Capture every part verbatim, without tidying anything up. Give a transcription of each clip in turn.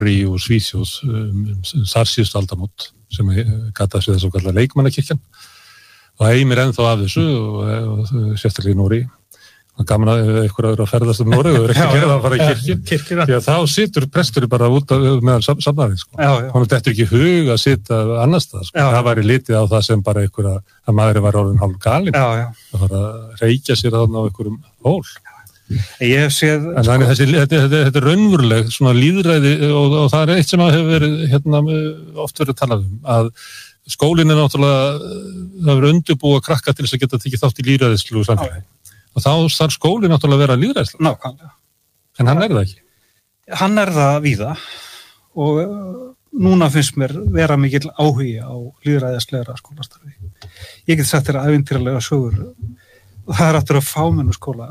Noregi og Svíþjóð um, um þar síðustu aldamót sem gataði sig þess að kalla leikmannakirkjan og heimir ennþá af þessu og, og, og sérstaklega í Noregi. Það er gaman að eitthvað eru að ferðast um Noregi og er ekki að gera það að fara í kirkju því að þá situr prestur bara út meðan safnaðið sko. Hann dettur ekki hug að sitja annars það sko. Það væri litið á það sem bara einhverja að maðurinn var orðinn hálf galinn að fara að reykja sér þarna á einhverjum hól. Ég hef séð en þannig þessi, þetta, þetta, þetta er raunveruleg svona líðræði og, og það er eitt sem hefur verið hérna, oft verið talað um að skólinn er náttúrulega það verið undirbúa krakka til þess að geta tekið þátt í lýðræðislu samfélagi og þá þarf skólinn náttúrulega að vera lýðræðislu nákvæmlega en hann er það ekki hann er það víða og núna finnst mér vera mikill áhugi á lýðræðislegra skólastarfi ég get sagt þér ævintýralega sögur og það er aftur að fámennu skóla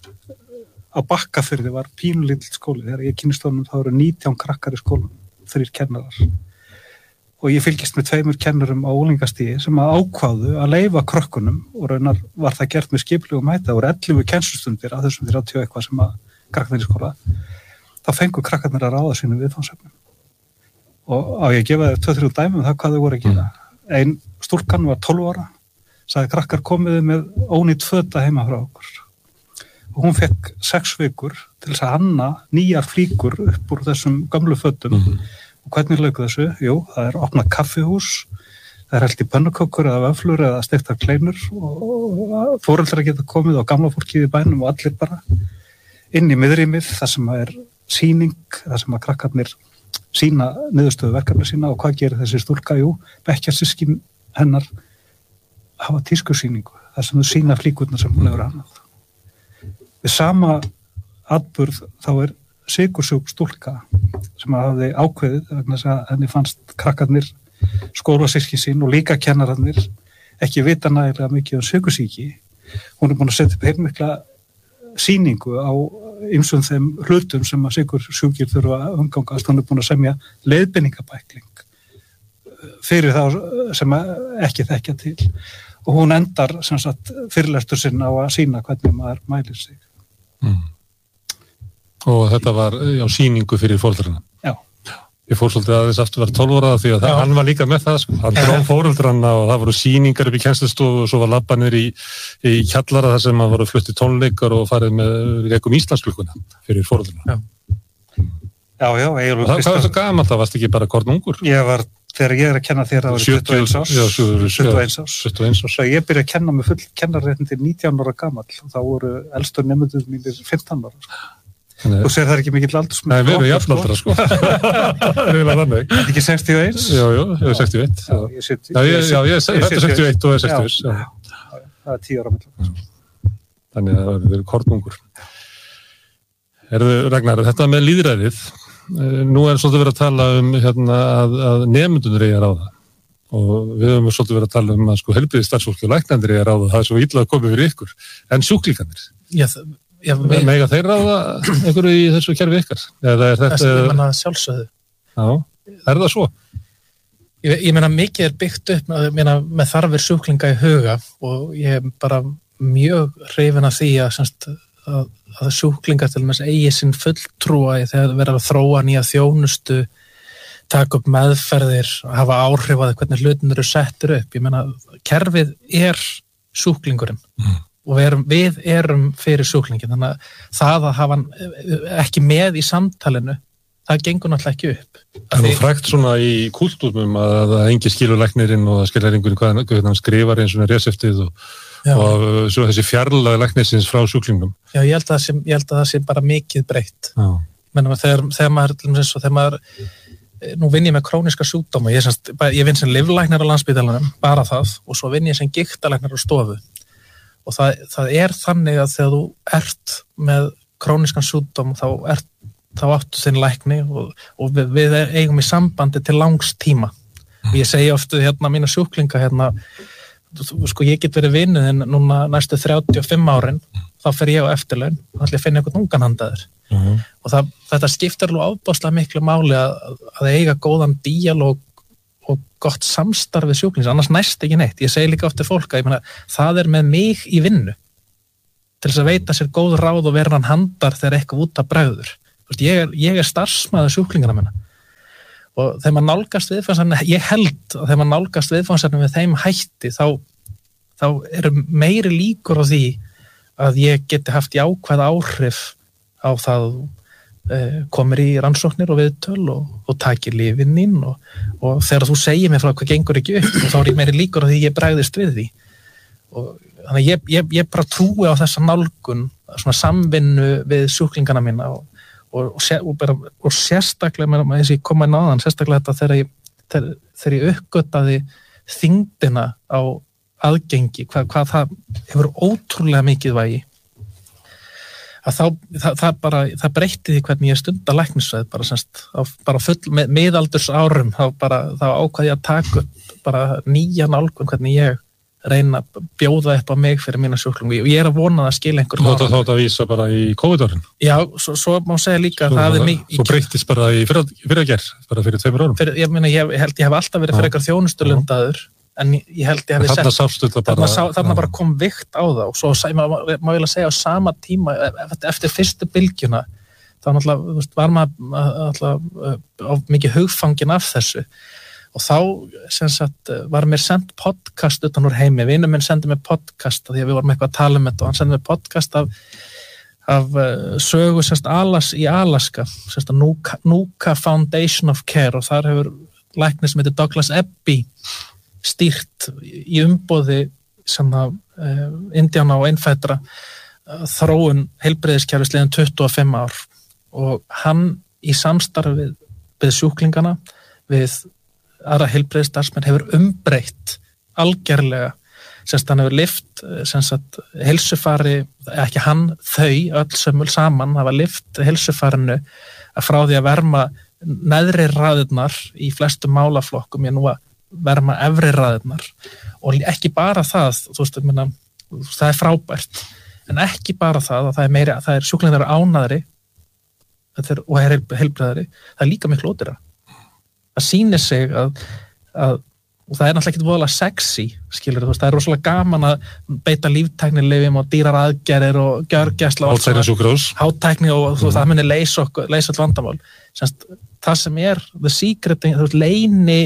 á Bakkafirði var pínulítill skóli þegar ég kynnist honum þá eru nítján krakkar í skólanum, þrír kennarar og ég fylgist með tveimur kennurum á unglingastigi sem að ákváðu að leyfa krökkunum og raunar var það gert með skiplegum hætti, það voru ellefu kennslustundir af þessum þrjátíu eitthvað sem að krakkarnir í skóla þá fengu krakkarnir að ráða sínu viðfangsefnum og á ég að gefa þér tvö þrjú dæmi um það hvað þau voru að gera ein stúlkan var tólf ára sagði krakkar komiði með ónýtt föta heima frá okkur og hún fekk sex vikur til þess að hanna nýjar flíkur upp úr þessum gömlu fötum mm-hmm. og hvernig lauk þessu? Jú, það er opnað kaffihús, það er held í pönnukökur eða vöflur eða steiktar kleinur og foreldrar geta komið á gamla fólkið í bænum og allir bara inn í miðrýmið þar sem er sýning, þar sem að krakkarnir sína niðurstöðu verkefni sína og hvað gerir þessi stúlka? Jú, bekkjarsyskin hennar hafa tískusýningu þar sem þau sína flíkurnar sem hún hefur hannað. Við sama atburð þá er sykursjúk stúlka sem hafði ákveðið vegna þess að henni fannst krakkarnir skólasyskin sín og líka kennararnir ekki vita nægilega mikið um sykursýki. Hún er búin að setja upp heilmikla sýningu á ýmsum þeim hlutum sem að sykursjúkir þurfa að umgangast. Hún er búin að semja leiðbeiningabækling fyrir þá sem ekki þekkja til og hún endar sem sagt fyrirlestur sinn á að sýna hvernig maður mælir sig. Mm. Og þetta var á sýningu fyrir fóreldrana. Já. Ég fór svolítið aðeins aftur var tólf ára því að það, hann var líka með það sko. Hann dró fóreldrana og það voru sýningar upp í kennslustofu og svo var labbanir í, í kjallara þar sem að voru flutti tónleikar og farið með leikum Íslandsklukkuna fyrir fóreldrana. Já. Já, já, Eyjólfur Kristjánsson. Það var svo gamalt, það varst ekki bara kornungur. Ég var, þegar ég er að kenna þér það var tuttugu og eins árs. Já, tuttugu og eins árs. tuttugu og eins árs. Svo ég byrja að kenna með full kennarréttindi nítján ára gamall og þá voru elstu nemendur mínir fimmtán ára. Þú segir það er ekki mikill aldursmunur. Nei, við erum jafnaldra sko. Það er eiginlega þannig. Þetta ekki sextíu og eins? Já, já, ég er sextíu og eitt. Já, ég er sextíu og eitt. Já, ég er sextíu og eitt og er sextíu og eitt. Já, það er tíu ára milli. Þannig að það er kornungur. Erðu, Ragnar, þetta með lýðræðið, nú er svolítið verið að tala um hérna, að, að nemendurnir eigi að ráða. Og við höfum svolítið verið að tala um að sko heilbrigðisstarfsfólk og læknarnir eigi að ráða, það er svo illa að koma fyrir ykkur. En sjúklingarnir? Já, Já, við... Mega þeir ráða einhverju í þessu kerfi ykkar? Eða er þetta... Ég menna sjálfsögðu. Já, er það svo? Ég, ég menna mikið er byggt upp með, meina, með þarfir sjúklinga í huga og ég er bara mjög hrifin af því að, semst, að, að sjúklinga til þess eigi sinn fulltrúa þegar verða að þróa nýja þjónustu, taka upp meðferðir, hafa áhrif að hvernig hlutin eru settur upp. Ég menna, kerfið er sjúklingurinn. Mm. Og við erum, við erum fyrir sjúklingin, þannig að það að hafa hann ekki með í samtalinu, það gengur náttúrulega ekki upp. Það er nú frægt svona í kúltúrnum að það engi skilur læknirinn og það skilur einhvern hvað, hvað hann skrifar eins og reseptið og, og svo þessi fjarlæði læknisins frá sjúklingum. Já, ég held að það sé, ég held að það sé bara mikið breytt. Menum að þegar, þegar maður, þegar maður, nú vinn ég með króniska sjúkdóma, ég, semst, ég vinn sem lyflæknar á Landspítalanum, bara það, og svo vinn ég sem gigtalæknar á stofu. Og það, það er þannig að þegar þú ert með króniskan sjúkdóm þá, ert, þá áttu þinn lækni og, og við, við eigum í sambandi til langs tíma. Og ég segi ofta hérna mína sjúklinga hérna, sko ég get verið vinuðinn núna næstu þrjátíu og fimm árin, þá fer ég á eftirlaun og ætla ég að finna einhvern ungan handaður. Uh-huh. Og það, þetta skiptir alveg ábáslega miklu máli að, að eiga góðan díalóg og gott samstarf við sjúklings, annars næst ekki neitt. Ég segi líka ofta fólk að ég meina, það er með mig í vinnu til þess að veita sér góð ráð og vera hann handar þegar eitthvað út af bregður. Ég er, ég er starfsmaður sjúklingana minna og þegar maður nálgast viðfangsefni, ég held að þegar maður nálgast viðfangsefni með þeim hætti þá, þá eru meiri líkur á því að ég geti haft jákvæð áhrif á það eh, komir í rannsóknir og viðtöl og, og takir lyfin inn og, og þegar þú segir mér frá hvað gengur ekki upp þá er ég meiri líkur á því ég bregðist við því og þannig ég, ég, ég bara trúi á þessa nálgun svona samvinnu við sjúklingana mína og Og, og, sér, og, bara, og sérstaklega með þess að ég koma inn á þann, sérstaklega þetta þegar ég, þegar, þegar ég uppgötaði þyngdina á aðgengi, hvað, hvað það hefur ótrúlega mikið vægi að þá, það, það bara, það breytti því hvernig ég stunda læknisfræði bara semst, á, bara full með, miðaldurs árum, þá bara, þá ákvað ég að taka upp bara nýja nálgun hvernig ég reyna að bjóða upp á mig fyrir mína sjúklingu og ég er að vona að skila einhver Þú átt að, að vísa bara í COVID-árin Já, svo, svo má segja líka Svo, það það, mig, svo breyttist bara í fyrra, fyrra gerð bara fyrir tveimur árum fyrir, ég, meina, ég held ég hef alltaf verið fyrir eitthvað þjónustulundaður en ég held ég hef Þarna sástu þetta bara Þarna, þarna bara kom vikt á það og svo má, má ég að segja á sama tíma eftir fyrstu bylgjuna þá náttúrulega var maður mikið hugfangin af þessu og þá sem sagt, var mér sendt podcast utan úr heimi, vinur minn sendi mér podcast því að við vorum eitthvað að tala um þetta og hann sendi mér podcast af, af sögu semst, Alas, í Alaska semst, Nuka, Nuka Foundation of Care og þar hefur læknir sem heitir Douglas Abbey stýrt í umboði sem að uh, Indíána og einfætra uh, þróun heilbrigðiskerfis liðin tuttugu og fimm ár og hann í samstarfi við, við sjúklingana við aðra heilbrigðisstarfsmenn hefur umbreytt algerlega, semst hann hefur lyft semst heilsufari, ekki hann, þau öll sömul saman hafa lyft heilsufarinu að frá því að verma neðri raðirnar í flestum málaflokkum ég nú að verma efri raðirnar og ekki bara það, þú veist, ég meina, það er frábært, en ekki bara það að það er meiri, það er sjúklingar ánaðri er, og er heilbrigðari, það er líka miklu ódýrara. Það sýnir sig að, að og það er náttúrulega ekki voðalega sexy skilur þú veist, það er rosalega gaman að beita líftæknilyfjum og dýrar aðgerðir og gjörgæsla og hátækni og mm. það muni leysa okkur, leysa allt vandamál semst, það sem er the secret, þú veist, leyni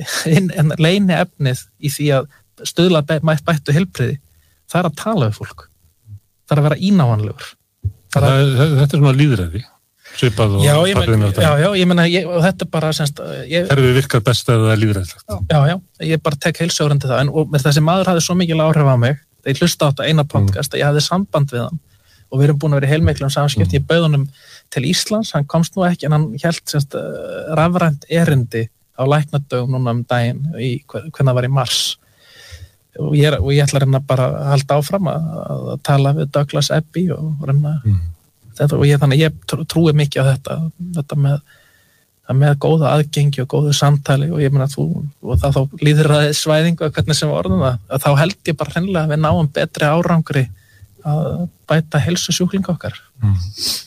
leyni efnið í því að stuðla bættu heilbrigði það er að tala við fólk það er að vera ínáanlegur það er, þetta er svona lýðræði svipað og já, ég meina, já, já, ég meina ég, og þetta er bara semst Herfið virkar best ef það er lífræðilegt Já, já, ég bara tek heilsögrandi það en og þessi maður hafði svo mikil áhrif á mig þegar ég hlusta á þetta eina podcast að ég hafði samband við hann og við erum búin að vera í heilmiklum samskipti mm. ég bauð honum til Íslands, hann komst nú ekki en hann hélt semst rafrænt erindi á læknadögum núna um daginn í, hvernig það var í mars og ég, og ég ætla að reyna bara að halda áfram að, að tala við Douglas Abbey og reyna mm. Þetta, og ég, þannig ég trúi mikið á þetta þetta með, með góða aðgengi og góðu samtali og ég meina þú og það þá líðræði svæðingu hvernig sem orðum það, að þá held ég bara hreinlega að við náum betri árangri að bæta heilsu sjúklinga okkar mm.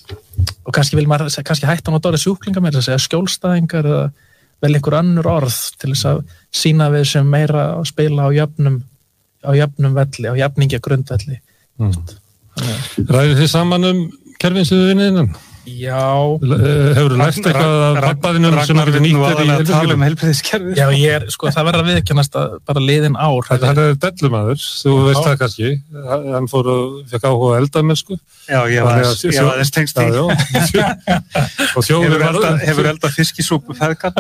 og kannski vil maður kannski hætta að orða sjúklinga með þess að segja skjólstæðingar eða vel einhver önnur orð til þess að sína við sem meira að spila á jöfnum á jöfnum velli, á jöfningja grundvelli mm. Ræðið þið saman um kerfin sem þið vinnið innan? Já. Hefur þú lært eitthvað af pappaðinum sem er nýttir í heilbrigðiskerfið? Já, ég er, sko, það verður að viðkennast að bara liðin ár. Þetta hann er dellumadur, þú veist það kannski. Hann fór og fekk áhuga að elda með, sko. Já, ég var þess tengst í. Og þjófi var... Hefur eldað fiskisúpu feðgat?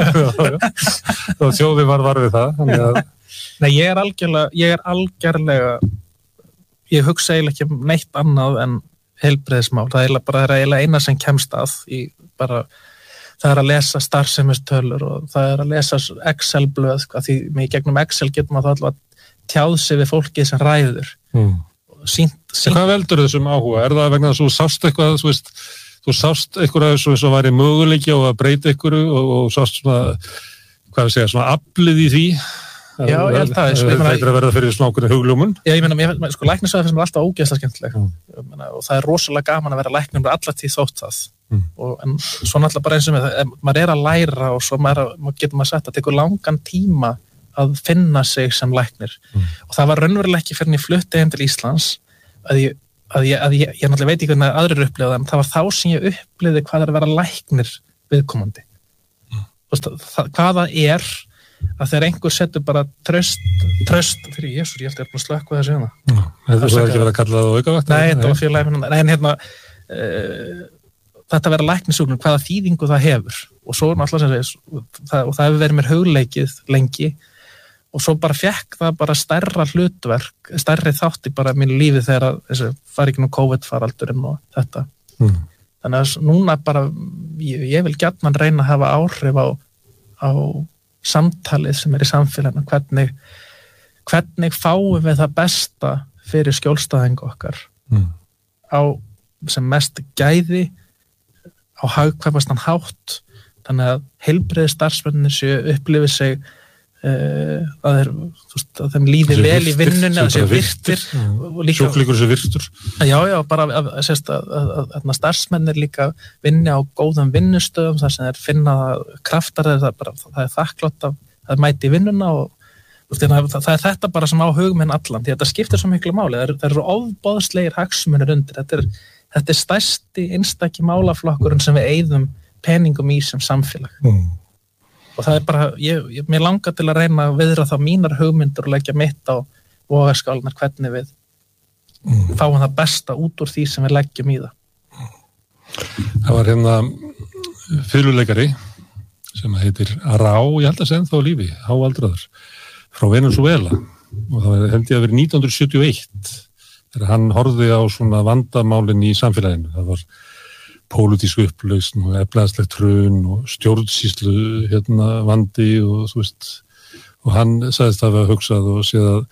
Og þjófi var var við það. Nei, ég er algjörlega, ég er algjörlega, ég hugsa eiginlega ekki um neitt annað en heilbrigðismál, það er bara það er eiginlega eina sem kemst að í bara það er að lesa starfsemistölur og það er að lesa Excel-blöð því með gegnum Excel getur maður þá alltaf tjáð sig við fólkið sem ræður mm. sínt, sínt. Hvað veldur þessum áhuga? Er það vegna að þú sást eitthvað þú veist, þú sást eitthvað sem væri möguleiki á að breyta eitthvað og, og sást svona, hvað við segja, svona aflið í því Já, ég held það. Það er að verða fyrir svona ákveðna hugljómun. Já, ég meina, sko, læknisfræði finnst mér alltaf ógeðslega skemmtileg. Mm. Meina, og það er rosalega gaman að vera læknir með alla tíð þótt það. Mm. Og, en svo náttúrulega bara eins og með það, maður er að læra og svo maður, maður getur maður sagt að það tekur langan tíma að finna sig sem læknir. Mm. Og það var raunverulega ekki fyrir en ég flutti heim til Íslands að ég, að ég, að ég, ég náttúrulega veit ekki hvernig aðrir upplifðu það, en það var þá sem ég upplifði hvað er að vera læknir viðkomandi. það, hvað það er að þegar einhver setur bara tröst, tröst fyrir Jesús, ég held að ég er búin að slökka þessu hérna. Þetta er ekki verið að kalla það aukavakt? Nei, þetta var fyrir læfinn, en hérna uh, þetta vera læknisúknum, hvaða þýðingu það hefur og svo náttúrulega sem það, og það hefur verið mér hugleikið lengi og svo bara fekk það bara stærra hlutverk, stærri þátti bara mínu lífi þegar þessu fari ekki nú COVID-faraldurinn og þetta. Mm. Þannig að núna bara, ég, ég vil gjarnan reyna að hafa áhrif á, á samtalið sem er í samfélaginu, hvernig, hvernig fáum við það besta fyrir skjólstæðingu okkar mm. á sem mest gæði, á hagkvæmastan hátt, þannig að heilbrigði starfsmennir séu upplifið sig Uh, að, þeir, veist, að þeim líði vel virtir, í vinnunni að það sé virtir sjúklíkur sé virtur já já bara að, að, að, að, að starfsmennir líka vinni á góðum vinnustöðum þar sem þeir finna kraftar það er, bara, það er þakklátt að, að mæti í vinnuna og veist, það, það er þetta bara sem á hugminn allan því að þetta skiptir svo miklu máli, það eru er ofboðslegir hagsmunir undir, þetta er, þetta er stærsti einstaki málaflokkurinn sem við eyðum peningum í sem samfélag mm. og það er bara, ég, ég, mér langar til að reyna að viðra þá mínar hugmyndur og leggja mitt á vogarskálunar hvernig við mm. fáum það besta út úr því sem við leggjum í það. Það var hérna fiðluleikari sem heitir Ará, ég held að segja þá lífi, háaldraður, frá Venezuela og það var, held ég að vera nítján hundruð sjötíu og eitt þegar hann horfði á svona vandamálin í samfélaginu, það var pólitísku upplausn og efnahagslegt hrun og stjórnsýslu hérna vandi og þú veist og hann sagðist að hafa hugsað og séð að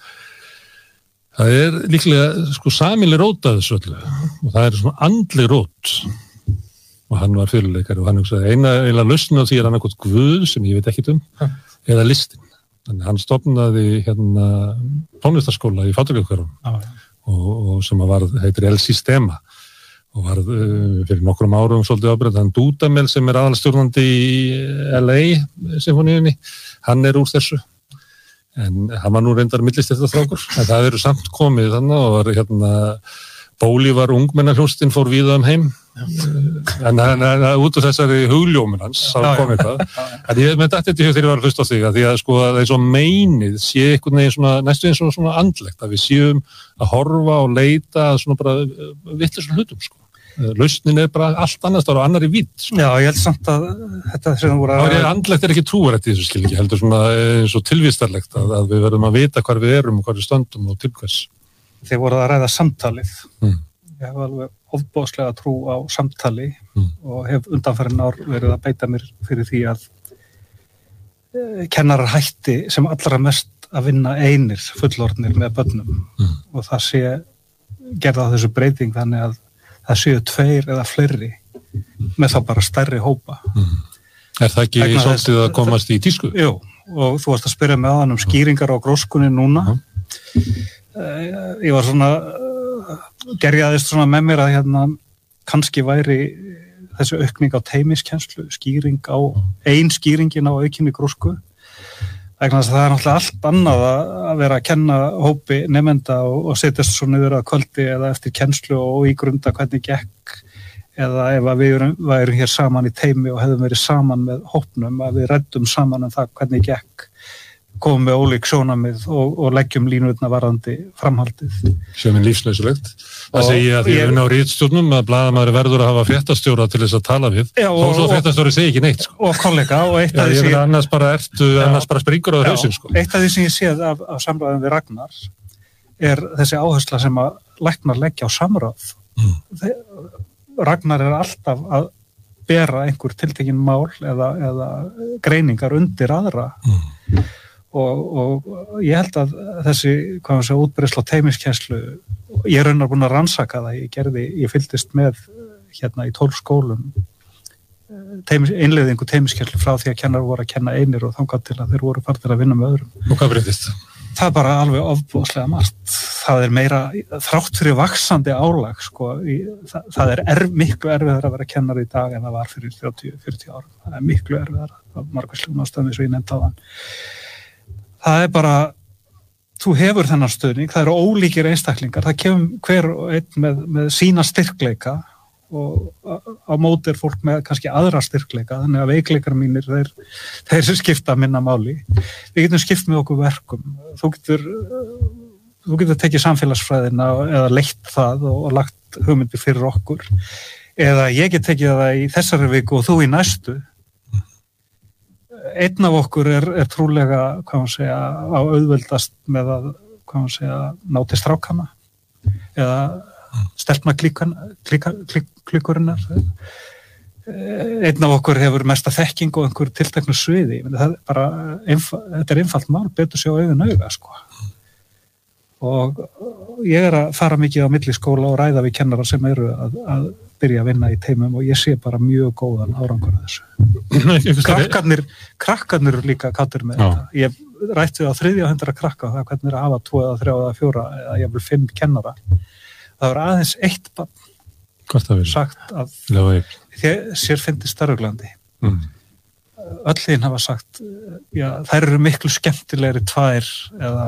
það er líklega sko sameiginleg rót að þessu öllu og það er svona andleg rót og hann var fyrirleikari og hann hugsaði eina eina lausn á því er annarkot Guð sem ég veit ekkert um ha. Eða listin. Þannig hann stofnaði hérna tónlistarskóla í Fátækrahverfunum ah, ja. og, og sem að var heitir El Sistema og var uh, fyrir nokkrum árum svolítið ábyrgð, hann Dúdamel sem er aðalstjórnandi í L A symfóníunni, hann er úr þessu en hann var nú reyndar millistéttarstrákur, en það eru samt komið þannig og var hérna Bólívar ungmennahljómsveitin fór víða um heim en, en, en út af þessari hugljómin hans sá komið það en ég með þetta þegar ég var að hlusta á þig að því að sko að það er svo meinið sé einhvern veginn svona næstu eins og svona andlegt að við séum að horfa og leita að svona bara vitlausum hlutum sko lausnin er bara allt annars þar og annar í vitt sko. Já, ég held samt að þetta sem voru að... Það er andlegt er ekki trúarætt í þessu skilningi heldur svona eins og tilvístarlegt að, að við verðum að vita hvar við erum og hvar við stöndum og til hvers. Þeir voru að ræða samtalið. Mm. Ég hef alveg ofboðslega trú á samtali mm. og hef undanfarin ár verið að beita mér fyrir því að eh, kennarar hætti sem allra mest að vinna einir fullorðnir með börnum mm. og það sé gerða þessu breyting þannig að það séu tveir eða fleiri með þá bara stærri hópa. Mm. Er það ekki Ægna svolítið þess, að komast í tísku? Jú, og þú varst að spyrja mig aðan um skýringar á gróskunni núna. Mm. Ég var svona, gerjaðist svona með mér að hérna kannski væri þessi aukning á teymiskennslu, skýring á, ein skýringin á aukinni grósku. Vegna þess að það er náttúrulega allt annað að vera að kenna hópi nemenda og, og setjast svo niður að kvöldi eða eftir kennslu og ígrunda hvernig gekk eða ef við værum hér saman í teymi og hefðum verið saman með hópnum að við ræddum saman um það hvernig gekk komum með ólík sjónamið og, og leggjum línutna varðandi framhaldið. Sem er lífsnauðsulegt. Það segi ég að því að við ná rítstjórnum að blaðamaður verður að hafa fréttastjóra til þess að tala við. Já, og, þó svo fréttastjóri segi ekki neitt. Sko. Og kollega og eitt Já, af því sem... Annars bara ertu, já, annars bara springur á hausinn. Sko. Eitt af því sem ég séð af, af samræðum við Ragnar er þessi áhersla sem að læknar leggja á samráð. Mm. Þeir, Ragnar er alltaf að bera einhver tiltekin mál eða, eða greiningar undir aðra. Mm. Og, og ég held að þessi hvað sé, útbreiðsla á teymiskennslu ég er raunar búin að rannsaka það ég gerði, ég fylgdist með hérna í tólf skólum teimis, einleiðingu teymiskennslu frá því að kennar voru að kenna einir og þangað til að þeir voru farnir að vinna með öðrum. Og hvað breytist? Það er bara alveg ofboðslega margt. Það er meira þrátt fyrir vaxandi álag sko, í, það, það er erf, miklu erfiðar að vera kennar í dag en það var fyrir þrjátíu til fjörutíu árum. Það er miklu erfiðar af margvíslegum ástæðum eins og ég nefndi áðan. Það er bara, þú hefur þennan stuðning, það eru ólíkir einstaklingar, það kemur hver og einn með, með sína styrkleika og á móti er fólk með kannski aðra styrkleika, þannig að veikleikar mínir þeir, þeir skipta minna máli. Við getum skipt með okkur verkum. Þú getur, þú getur tekið samfélagsfræðina eða leitt það og, og lagt hugmyndir fyrir okkur, eða ég get tekið það í þessari viku og þú í næstu. Einn af okkur er, er trúlega, hvað maður segja, á auðveldast með að, hvað maður segja, ná til strákana eða stelpna klíkurinnar. Einn af okkur hefur mesta þekking og einhver tilteknu sviði. Það er bara, þetta er einfalt mál, betur sjá augun auga, sko. Og ég er að fara mikið á milli skóla og ræða við kennara sem eru að, að byrja að vinna í teimum og ég sé bara mjög góðan árangur af þessu. Krakkarnir, krakkarnir eru líka kattur með Já. Þetta. Ég rætti á þriðja hundra krakka það hvernig er að hafa tvo eða þrjá eða fjóra eða ég vil fimm kennara. Það var aðeins eitt bann sagt að þér, sér fyndist starfuglandi. Mm. Öll þín hafa sagt, já, þær eru miklu skemmtilegri tvær eða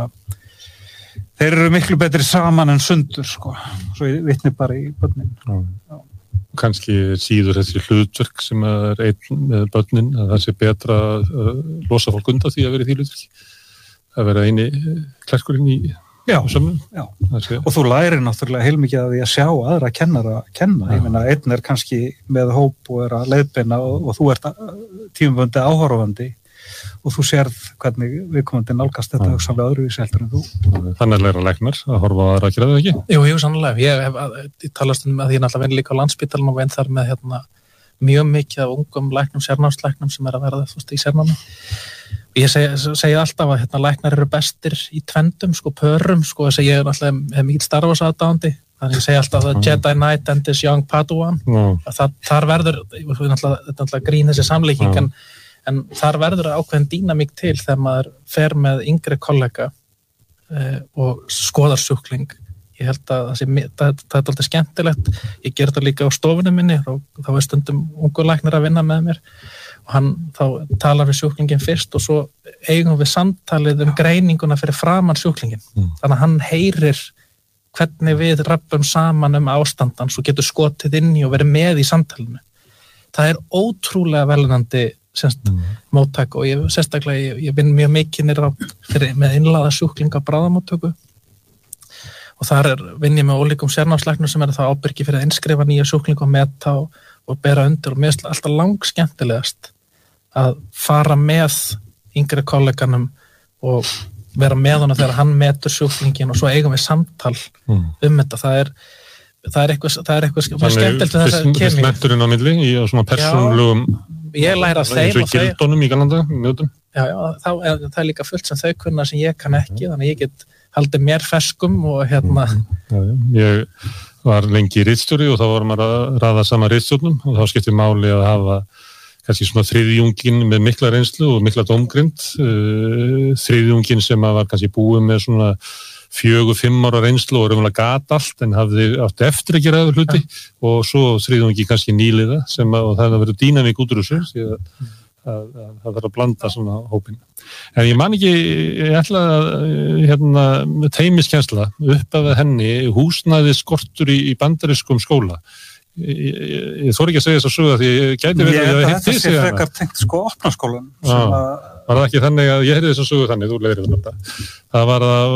þeir eru miklu betri saman en sundur, sko. Svo ég vitni bara í börnin. Já. Kannski síður þessi hlutverk sem er einn með börnin, að það sé betra að losa fólk undan því að vera í því hlutverki. Að vera eini klerkurinn í Já, já. Og þú lærir náttúrulega heilmikið að því að sjá aðra kennara að kenna. Já. Ég meina, einn er kannski með hóp og er að leiðbeina og, og þú ert tímabundið áhorfandi og þú sérð hvernig viðkomandi nálgast þetta hugsanlega öðruvísi heldur en þú. Þannig er læra læknar að horfa á aðra að gera það ekki? Jú, jú, sannlega. Ég hef ég talast um að ég náttúrulega vinn líka á Landspítalanum og vinn þar með hérna mjög mikið af ungum læknum, sérnámslæknum sem er að verða þú veist í sérnámi. Ég segi, segi alltaf að hérna, læknar eru bestir í tvendum, sko, pörum, sko, þess að ég er alltaf hef mikið Star Wars aðdáandi, þannig ég segi alltaf að Jedi Knight and his young Padawan, mm. það, þar verður, þetta er alltaf grín þessi samlíking, mm. en, en þar verður ákveðin dýnamík til þegar maður fer með yngri kollega uh, og skoðar sjúkling. Ég held að það, sé, það, það er alltaf skemmtilegt, ég ger þetta líka á stofunum minni, og þá er stundum ungur læknar að vinna með mér, og hann þá talar við sjúklingin fyrst og svo eigum við samtalið um greininguna fyrir framan sjúklingin. Mm. Þannig að hann heyrir hvernig við rappum saman um ástandans og getur skotið inn í og verið með í samtalinu. Það er ótrúlega velunandi semst mm. móttak og ég sérstaklega, ég, ég vinn mjög mikið nýra fyrir, með innlaða sjúklinga bráðamóttöku og þar er, vinn ég með ólíkum sérnámslæknum sem er það ábyrgi fyrir að innskrifa nýja sjúklinga og meta og og bera undir og mér er alltaf langskemmtilegast að fara með yngri kolleganum og vera með honum þegar hann metur sjúklingin og svo eigum við samtal mm. um þetta. Það er, það er eitthvað, það er eitthvað skemmtilegt við þessa kemíu. Þannig menturinn á milli í svona persónulegum ég læra þeim eins og í gildunum í galanda, mjötum. Já, já, þá er það er líka fullt sem þau kunna sem ég kann ekki, þannig að ég get haldið mér ferskum og hérna. Já, já. Ég var lengi í ritstjóri og þá var maður að raða saman ritstjórnum og þá skipti máli að hafa kannski svona þriðjungin með mikla reynslu og mikla dómgrind, uh, þriðjungin sem var kannski búið með svona fjögur, fimm ára reynslu og raunverulega gat allt en hafði átt eftir að gera hluti ja. Og svo þriðjungi kannski nýliða sem að, og það verður dýnamík út úr þessu því að það verður að blanda svona hópin. En ég man ekki, ég ætla að hérna, teymiskensla upp af henni húsnæði skortur í, í bandarískum skóla. Ég, ég, ég þori ekki að segja þess að sögða því ég gæti verið að ég hitti sig hana. Frekar tengt sko opna skólan. Að... Var það ekki þannig að ég heyrði þess að sögðu þannig, þú leiðir þetta. Það var að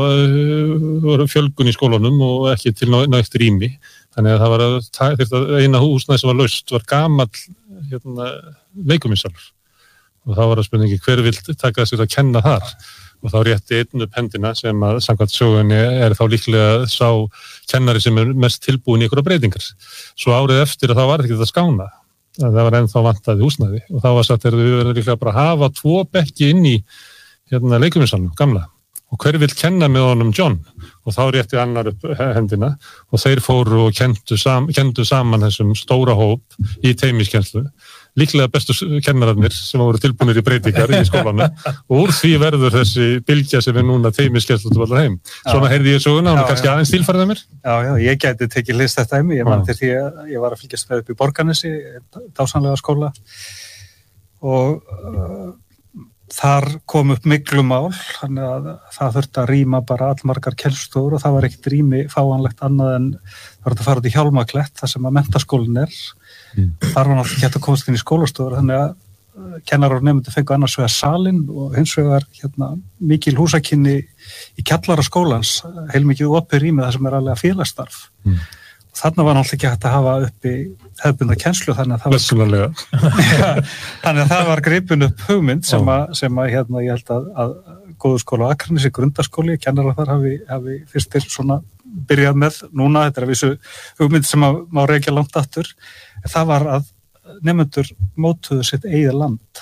uh, fjölgun í skólanum og ekki til nægt rými. Þannig að það var að, að eina húsnæði sem var laust var gamall hérna, leikuminnsalur. Og þá var það spurningi hver vill taka þessu að kenna þar og þá rétti einn upp hendina sem að samkvæmt sögunni er þá líklega sá kennari sem er mest tilbúin í einhverja breytingar. Svo árið eftir að þá var ekki þetta skána, það var ennþá vantaði húsnæði og þá var sagt að við verðum líklega bara að hafa tvo bekki inn í hérna, leikuminnsalnum, gamla og hver vill kenna með honum John og þá rétti annar upp hendina og þeir fóru og kendu, sam, kendu saman þessum stóra hóp í teymiskenslu. Líklega bestu kennararnir sem voru tilbúinir í breytingar í skólanum og úr því verður þessi bylgja sem er núna teymiskenslu til allar heim. Svona heyrði ég söguna og kannski aðeins tilfærið mér. Já, já, ég gæti tekið list þetta dæmi. Ég man til því að ég var að fylgjast með upp í Borgarnesi, dásamlega skóla og uh, þar kom upp miklumál, þannig að það þurfti að rýma bara allmargar kennslustofur og það var ekkert rými fáanlegt annað en það var að fara út í Hjálmaklett, þar sem að menntaskólinn er. Mm. Þar var náttúrulega ekki hægt að komast inn í skólastofur, þannig að kennarar og nemendur fengu annars vegar salinn og hins vegar hérna, mikil húsakynni í kjallara skólans, heilmikið opið rými þar sem er alveg félagsstarf. Mm. Þarna var náttúrulega ekki hægt að hafa uppi hefðbundna kennslu, þannig að það var, ja, þannig að það var gripin upp hugmynd sem að, sem að hérna, ég held að, að góðu skóla Akranesi, grundaskóli, kennarar þar hafi, hafi fyrstir svona byrjað með núna, þetta er að vissu hugmynd sem að má reykja langt aftur, það var að nemendur mótuðu sitt eigið land,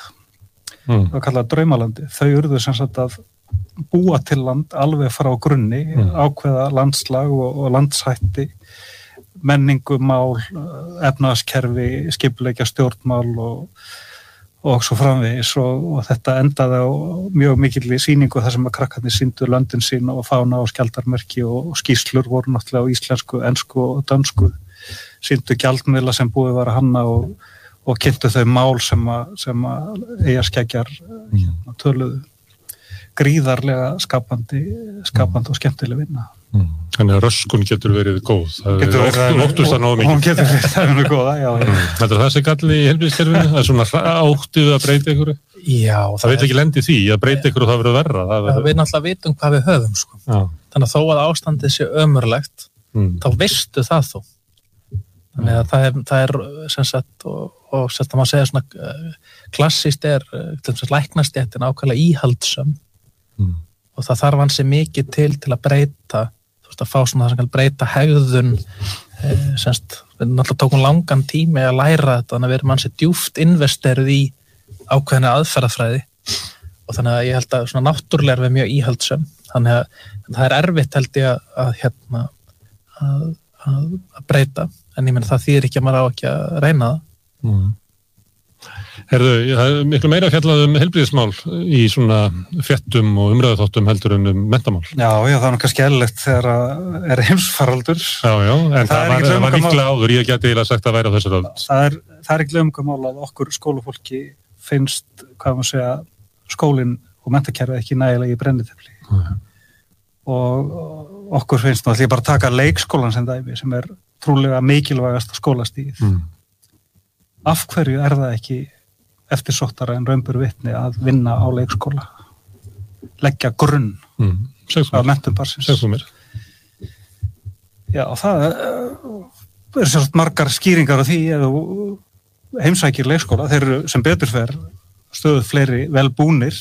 mm. það var kallað draumalandi, þau urðu sem sagt að búa til land alveg frá grunni, mm. ákveða landslag og, og landshætti, menningu, mál, efnaðaskerfi, skipuleikja stjórnmál og, og svo framvegis og, og þetta endaði á mjög mikilli sýningu þar sem að krakkarnir sýndu löndin sín og fána og skjaldarmerki og, og skýrslur voru náttúrulega á íslensku, ensku og dönsku, sýndu gjaldmiðla sem búið var að hanna og, og kynntu þau mál sem að, sem að eigaskeggjar hérna, töluðu gríðarlega skapandi, skapandi og skemmtileg vinna. Mm. Þannig að röskun getur verið góð. Það getur verið óttust það náðu mikið. Hún getur verið það verið góða, já. Þetta er það sem galli í heilbrigðiskerfinu, það er svona áttið að breyta ykkur. Já. Það, það vil ekki lendi því að breyta ykkur og það verður verra. Það verður... Við náttúrulega vitum hvað við höfum, sko. Já. Þannig að þó að ástandið sé ömurlegt, mm. þá veistu það þó. Þannig að það er, það er sem sagt, og, og sem sagt, maður segja svona klassískt er, til þess að læknastéttin ákveðlega íhaldssöm. Mm. Og það þarf hansi mikið til til að breyta, þú veist að fá svona það sem kann breyta hegðun, e, semst, við náttúrulega tókum langan tími að læra þetta, þannig að við erum hansi djúft investerið í ákveðinni aðferðafræði og þannig að ég held að svona náttúrulega er við mjög íhaldssöm, þannig að það er erfitt held ég að, að hérna að, að, að breyta, en ég menn það þýðir ekki að maður á ekki að reyna það. Mm. Herðu, það er miklu meira fjallað um heilbrigðismál í svona fréttum og umræðuþáttum heldur en um menntamál. Já, já, það er nú kannski eðlilegt þegar er heimsfaraldur. Já, já, en það, það var, var líklega áður, ég geti eiginlega sagt að væri á þessar öld. Það er, það er ekki lögumál að okkur skólafólki finnst, hvað maður segja, skólinn og menntakerfið ekki nægilega í brennitefli. Mm. Og okkur finnst náttúrulega bara að taka leikskólan sem dæmi, sem er trúlega mikilvægasta skólastigið. Mm. Af hverju er það ekki eftirsóttara en raunbur vitni að vinna á leikskóla? Leggja grunn mm. að menntun barnsins. Segðu mér. Já, það er, er sérst margar skýringar á því eða heimsækir leikskóla. Þeir eru sem betur fer stöðuð fleiri velbúnir.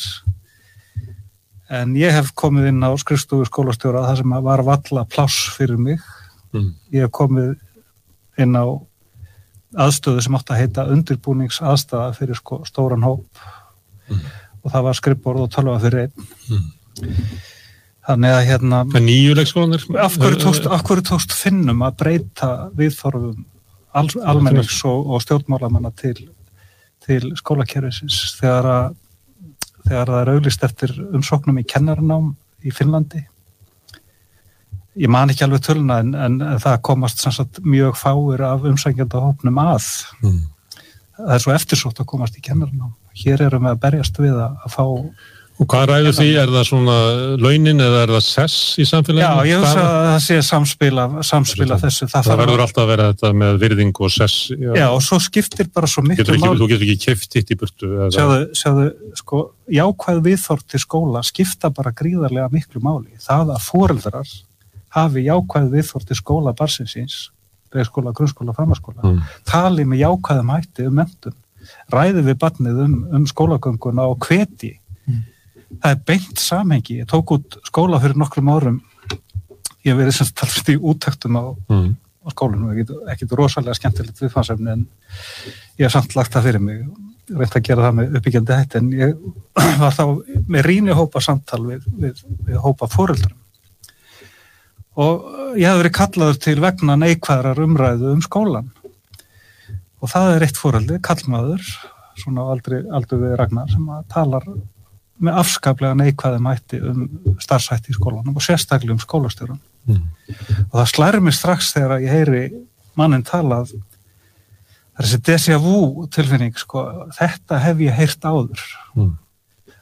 En ég hef komið inn á skrifstofu skólastjóra þar sem var valla pláss fyrir mig. Mm. Ég hef komið inn á aðstöðu sem átti að heita undirbúningsaðstaða fyrir sko stóran hóp mm. og það var skrifborð og tölva fyrir einn. Mm. Þannig að hérna... En nýju leikskólanir? Af hverju tókst, af hverju tókst Finnum að breyta viðþorfum al, almennings og, og stjórnmálamanna til, til skólakerfisins þegar, að, þegar það er auglýst eftir umsóknum í kennarnám í Finnlandi? Ég man ekki alveg töluna en, en það komast sagt, mjög fáir af umsækjandahópnum að. Mm. Það er svo eftirsótt að komast í kennarnám. Hér erum við að berjast við að, að fá... Og hvað ræður því? Er það svona launin eða er það sess í samfélaginu? Já, ég veist að það sé samspila, samspila þessu. Það, það verður alltaf að vera þetta með virðing og sess. Já, já og svo skiptir bara svo miklu máli. Þú getur ekki keypt hitt í burtu. Sjáðu, sjáðu, sko, jákvæð viðþorf til skóla skipta bara gríðarlega miklu máli. Það að foreldrar hafi jákvæð viðþorf til skóla barnsins síns, leikskóla, grunnskóla, framhaldsskóla, mm. tali með jákvæðum hætti um menntun, ræði við barnið um, um skólagönguna og hveti. Mm. Það er beint samhengi. Ég tók út skóla fyrir nokkrum árum, ég hef verið sem talast í úttektum á, mm. á skólinu, ekkert rosalega skemmtilegt viðfangsefni, en ég hef samt lagt það fyrir mig, reynt að gera það með uppbyggjandi hætti, en ég var þá með rýni hópa samtal við, við, við hópa foreldrum. Og ég hef verið kallaður til vegna neikvæðrar umræðu um skólan. Og það er eitt foreldi, kallmaður, svona aldrei, aldrei við Ragnar, sem að talar með afskaplega neikvæðum hætti um starfshætti í skólanum og sérstaklega um skólastjóran. Mm. Og það slærir mig strax þegar ég heyri manninn talað, það er þessi déjà vu tilfinning, sko, þetta hef ég heyrt áður. Mm.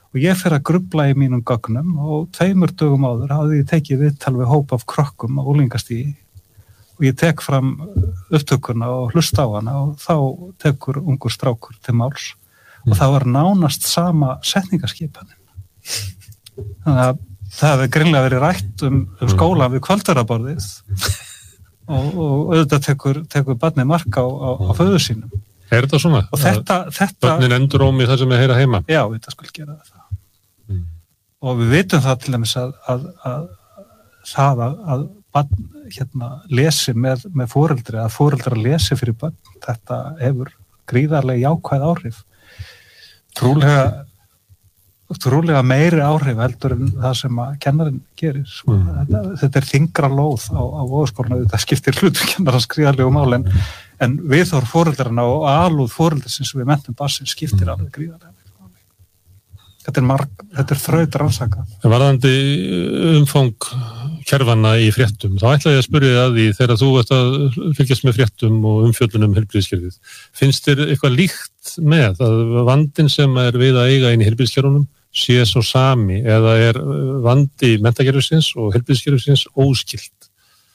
og ég fer að grubla í mínum gögnum og tveimur dögum áður hafði ég tekið viðtal við hóp af krökkum á úlingastígi og ég tek fram upptökuna og hlusta á hana og þá tekur ungur strákur til máls og það var nánast sama setningaskipanin. Þannig að það hefði greinilega verið rætt um, um skóla við kvöldverðarborðið og, og auðvitað tekur, tekur barnið mark á, á, á föður sínum. Er þetta svona? Og þetta, þetta... Börnin endurómi það sem er heyra heima? Já, þetta skulle gera það. Mm. Og við vitum það til dæmis að, að, að það að, að barn hérna, lesi með, með foreldri, að foreldra lesi fyrir barn, þetta hefur gríðarlega jákvæð áhrif. Trúlega, trúlega meiri áhrif heldur en það sem að kennarinn gerir. Mm. Þetta, þetta er þingra lóð á, á Vogaskólanum, þetta skiptir hlutur kennarans gríðarlegu máli en En viðhorf foreldrarna og alúð foreldrisins við mentum barsins skiptir alveg gríðarlega. Þetta er, marg, þetta er þraut rannsakað. Varðandi umfang kerfanna í fréttum, þá ætla ég að spyrja þig að því þegar þú ert að fylgjast með fréttum og umfjöllunum heilbrigðiskerfið. Finnst þér eitthvað líkt með að vandinn sem er við að eiga inn í heilbrigðiskerfunum sé svo sami eða er vandi menntakerfisins og heilbrigðiskerfisins óskilt?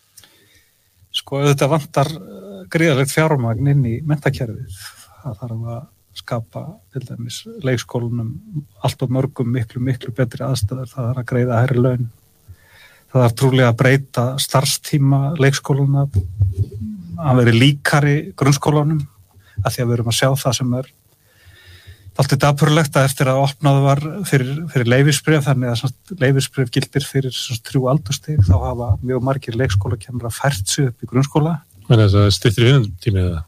Sko, þetta vantar gríðarlegt fjármagn inn í menntakerfið. Það þarf að skapa til dæmis leikskólanum allt of mörgum miklu, miklu betri aðstæður. Það þarf að greiða hærri laun. Það þarf trúlega að breyta starfstíma leikskólana að veri líkari grunnskólanum af því að við erum að sjá það sem er alltaf dapurlegt að eftir að opnað var fyrir, fyrir leyfisbréf, þannig að leyfisbréf gildir fyrir þrjú aldurstig, þá hafa mjög margir leikskólakennara fært sig upp í grunnskóla. Men þess að styttri vinnutími eða?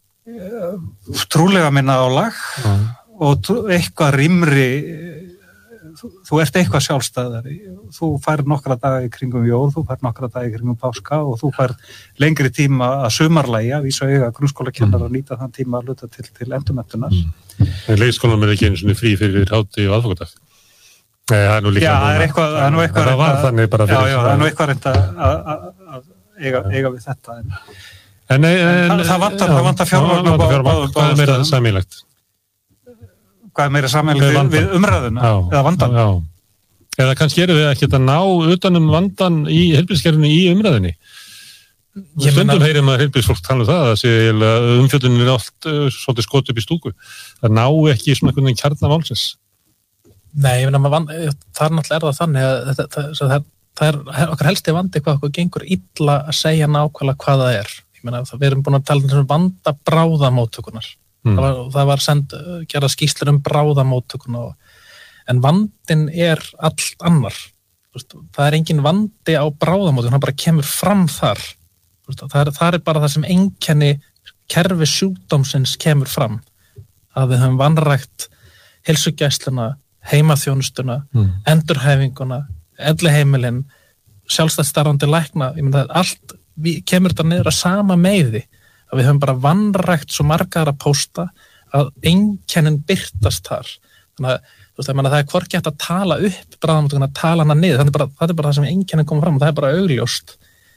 Trúlega minna álag mm. og eitthvað rýmri, þú, þú ert eitthvað sjálfstæðari, þú fær nokkra daga í kringum jól, þú fær nokkra daga í kringum páska og þú fær lengri tíma að sumarlægja, vísa eiga grunnskólakennar að nýta þann tíma að luta til, til endurmenntunar. Mm. En leikskólanum er ekki einu svona frí fyrir hátíð og aðfangadag? Nei, það er nú líka... Já, það er eitthvað... Það er nú eitthvað... Það var þannig bara fyrir... Já, já, það er nú eitthvað reynda að eiga, eiga við þetta. En, en, en, en það vantar, vantar fjármagn á báðum. Hvað er meira samílegt? Hvað er meira samílegt við, við umræðuna? Já, eða vandan? Já. Eða kannski eru við ekki að ná utanum vandan í heilbrigðiskerfinu í umræðinni? Stundum heyrir maður heilbrigðisfólk tala um það að sé umfjöllunin er allt uh, svolítið skot upp í stúku. Það ná ekki svona einhvern veginn kjarnamálsins. Nei, ég meina, van, það er náttúrulega er það þannig að það, það, það, það er okkar helsti vandi hvað okkur gengur illa að segja nákvæmlega hvað það er. Ég meina, það, við erum búin að tala um vanda bráðamóttökunar. Mm. Það var, það var send, gera skýrslur um bráðamóttökuna en vandinn er allt annar. Það er engin vandi á bráðamóttökuna, hann bara kemur fram þar. Það er, það er bara það sem einkenni kerfi sjúkdómsins kemur fram. Að við höfum vanrækt heilsugæsluna, heimaþjónustuna, mm. endurhæfinguna, elliheimilin, sjálfstætt starfandi lækna, ég meina það allt, við kemur þetta niður að sama meiði, að við höfum bara vanrækt svo margar að pósta að einkennin birtast þar. Þannig að, þú veist, ég meina það er hvorki hægt að tala upp bráðamóttökuna, að tala hana niður, það er bara það, er bara það sem einkennin koma fram og það er bara augljóst.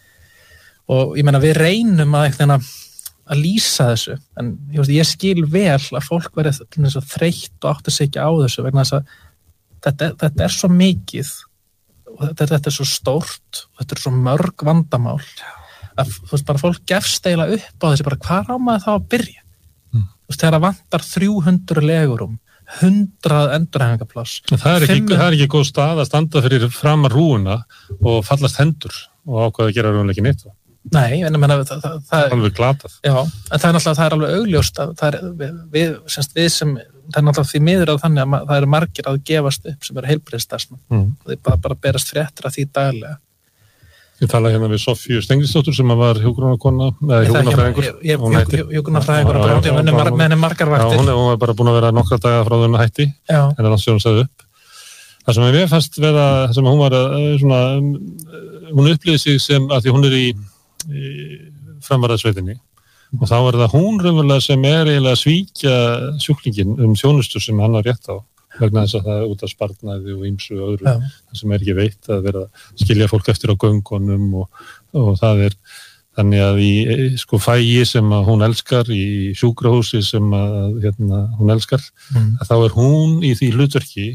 Og ég meina við reynum að eitthvað að lýsa þessu, en ég, veist, ég skil vel að fólk verið þreytt og átti sig ekki á þessu vegna þess að þetta, þetta er svo mikið og þetta, þetta er svo stórt og þetta er svo mörg vandamál að þú veist, bara fólk gefst eiginlega upp á þessu, bara hvað á maður þá að byrja? Mm. Þú veist, þegar það vantar þrjú hundruð legurum, hundrað endurhæfingarpláss. Það er ekki, það er ekki góð stað að standa fyrir framar rúuna og fallast hendur og ákveða að gera raunlega ekki neitt. Nei, en ég meina það, það, það er alveg glatað. Já, en það er náttúrulega, það er alveg augljóst að það er, við, við, semst við sem, það er náttúrulega því miður að þannig að það eru margir að gefast upp sem eru heilbrigðisstarfsmenn. Mm. Það er bara, bara berast fréttir að því daglega. Ég tala hérna við Sofíu Steingrímsdóttur sem var hjúkrunarkona, eða hjúkrunarfræðingur. Hjúkrunarfræðingur og bráði, með henni margar vaktir. Já, hún var bara búin að vera nokkra daga frá þunna hætti, en það náttúrulega hún sagði upp. Það sem við fannst vera, sem hún var svona, hún upplýði sig sem að því hún er í framvarðarsveitinni og þá er það hún raunverulega sem er eiginlega að svíkja sjúklingin um þjónustu sem hann har rétt á vegna þess að það er út af sparnaði og ýmsu öðru ja. sem er ekki veitt að vera að skilja fólk eftir á göngunum og, og það er þannig að í sko fæi sem að hún elskar í sjúkrahúsi sem að hérna, hún elskar mm. að þá er hún í því hlutverki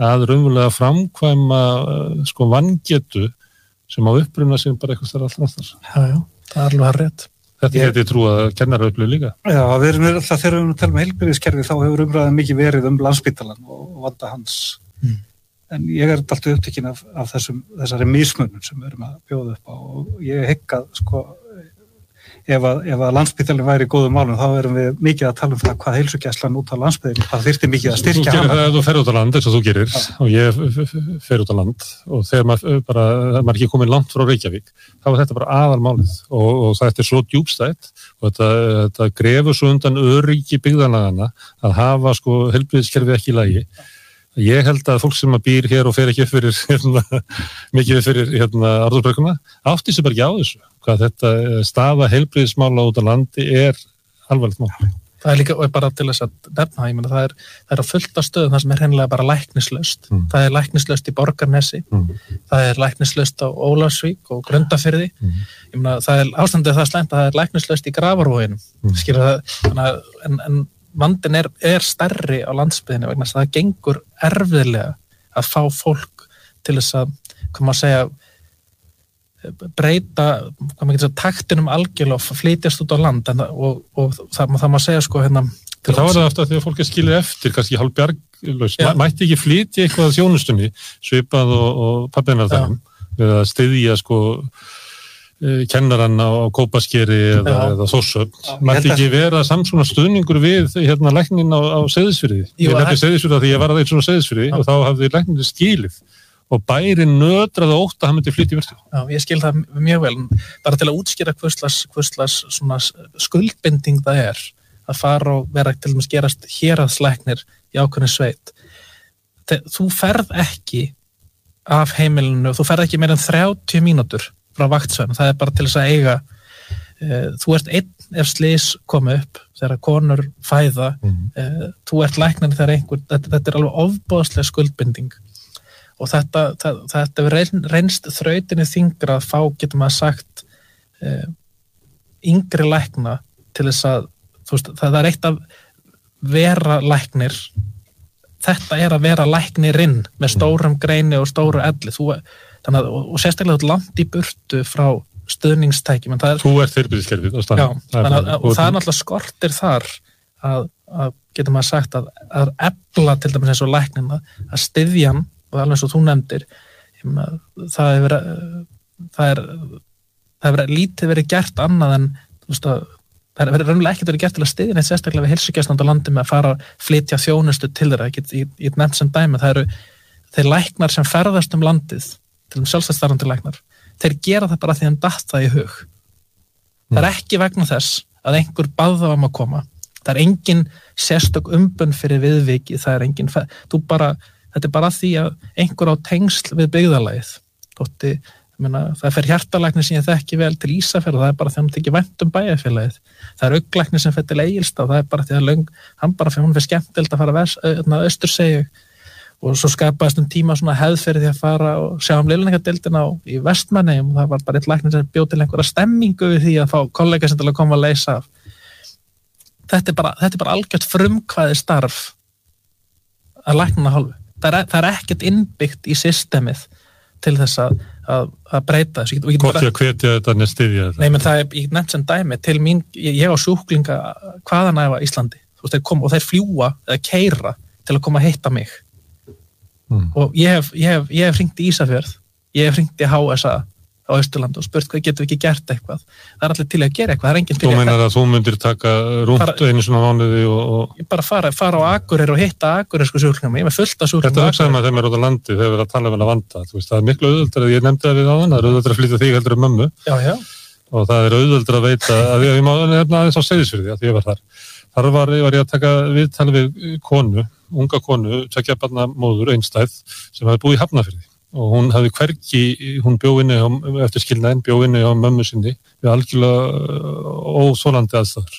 að raunverulega framkvæma sko vangetu sem á uppruna sem bara eitthvað stær alltaf alltaf. Já, já, það er alveg rétt. Þetta ég... geti trú að kennaraupplöf líka. Já, við erum alltaf þegar við erum að tala um heilbrigðiskerfi þá hefur umræðan mikið verið um Landspítalann og vanda hans. Mm. En ég er alltaf upptekinn af, af þessum, þessari mismunum sem við erum að bjóða upp á og ég hygg að sko ef að, ef að Landspítalinn væri í góðum málum þá erum við mikið að tala um það hvað heilsugæslan út á landsbyggðinni, það þyrfti mikið að styrkja hana. Það, þú fer út á land eins og þú gerir ja. Og ég fer út á land og þegar maður bara, maður ekki komið langt frá Reykjavík, þá var þetta bara aðalmálið og, og það er svo djúpstætt og þetta, þetta grefur svo undan öryggi byggðarlagana að hafa sko heilbrigðiskerfið ekki í lagi. Ég held að fólk sem að býr hér og fer ekki upp fyrir hérna, mikið upp fyrir hérna, Ártúnsbrekkuna, átti sér bara ekki á þessu. Hvað þetta staða heilbrigðismála út á landi er alvarlegt mál. Það er líka, og bara til þess að nefna, ég meina, það er, það er á fullta stöðum það sem er hreinlega bara læknislaust. Mm. Það er læknislaust í Borgarnesi, mm. það er læknislaust á Ólafsvík og Grundarfirði. Mm. Ég meina, það er ástandið það slæmt að það er læknislaust í Grafarvoginum. Mm. Skilur það, þannig að, en, en vandinn er, er stærri á landsbyggðinni vegna þess að það gengur erfiðlega að fá fólk til þess að, hvað maður segja, breyta, hvað maður getur að taktinum algjörlega og flytjast út á land en, og, og það, það maður segja sko hérna. Það var það aftur að því að fólk er skilið eftir, kannski hálf bjarglaust, ja. Mætti ekki flytja eitthvað að þjónustunni, svipað og, og pabbinar þeim, við að styðja sko kennarann á Kópaskeri eða, eða Þórshöfn. Mætti ekki vera samsona stuðningur við hérna læknin á, á Seyðisfirði. Ég nefndi Seyðisfirði því ég var að þeir svona Seyðisfirði og þá hafði læknin skilið og bærin nötraði ótt að hann myndi flytja í burtu. Já, ég skil það mjög vel. Bara til að útskýra hvurslags, hvurslags svona skuldbinding það er að fara og vera til dæmis gerast héraðslæknir í ákveðinni sveit. Þú ferð ekki af heimilinu, þú ferð ekki meira en þrjátíu mínútur frá vaktsvæðinu, það er bara til þess að eiga e, þú ert einn ef slys komi upp, þegar konur fæða, mm. e, þú ert læknir þegar einhver, þetta, þetta er alveg ofboðslega skuldbinding og þetta, það, þetta reyn, reynst þrautinni þyngra að fá, getur maður sagt e, yngri lækna til þess að, þú veist, það er eitt að vera læknir þetta er að vera læknirinn með stórum greini og stóru elli, þú Þannig að, og, og sérstaklega þetta langt í burtu frá stuðningstækjum. Er, Þú ert heilbrigðiskerfið og staðan. Já, þannig að, og það er náttúrulega skortir þar að, að getur maður sagt að, að efla til dæmis eins og læknina, að styðja hann, og alveg eins og þú nefndir, það er verið, það er, það er verið lítið verið gert annað en, þú veist að, það er verið raunlega ekkert verið gert til að styðja neitt sérstaklega við heilsugæslan á landi með að fara að flytja þjónustu til þeirra, ég get nefnt sem dæmi, það eru þeir læknar sem ferðast um landið til um sjálfstæðstarfandi læknar, þeir gera það bara því hann datt það í hug. Mm. Það er ekki vegna þess að einhver bað þá um að koma. Það er engin sérstök umbun fyrir viðviki, það er engin, þú bara, þetta er bara því að einhver á tengsl við byggðarlagið. Þótti, ég meina, það fer hjartalæknir sem ég þekki vel til Ísafjörð og það er bara því hann tekið vænt um bæjarfélagið. Það er augnlæknir sem fer til Egilstað og það er bara því að löng, hann bara fyrir hún fyrir skemmtild að fara að Östurseyju og svo skapaðist um tíma svona hefð fyrir því að fara og sjá um liðlæknadeildina í Vestmannaeyjum og það var bara eitt læknir sem bjó til einhverja stemmingu við því að fá kollega sem til að koma að leysa af. Þetta er bara, þetta er bara algjört frumkvæði starf að læknina hálfu. Það er, það er ekkert innbyggt í systemið til þess að, að, að breyta þessu. Hvort ég að hvetja þetta en styðja þetta? Nei, menn það er, ég nefnt sem dæmi, til mín, ég, ég á sjúklinga hvaðanæfa Íslandi, þú veist, þeir koma og þeir fljúa eða keyra til að koma að hitta mig. Mm. Og ég hef, ég hef, ég hef hringt í Ísafjörð, ég hef hringt í H S A á Austurlandi og spurt hvað getum við ekki gert eitthvað. Það er allir til að gera eitthvað, það er enginn til að... Þú meinar að þú myndir taka rúmt einu svona mánuði og... og... Ég bara fara, fara á Akureyri og hitta Akureyrsku sjúklingum, ég með fullt af sjúklingum. Þetta hugsaði maður þegar maður er út á landi, þegar við erum að tala um hana vanda. Þú veist, það er miklu auðveldara, ég nefndi það við á hana, það er auðveldara að flytja þig heldur um mömmu. Já, já. Og það er auðveldara að veita, að ég, ég má nefna aðeins á Seyðisfirði, að ég var þar. Þar var, var ég að taka viðtal við konu, unga konu, tveggja barna móður, einstæð, sem hafði búið í Hafnarfirði. Og hún hafði hvergi, hún bjó inni á, eftir skilnaðinn, bjó inni á mömmu sinni við algjörlega óþolandi aðstæður.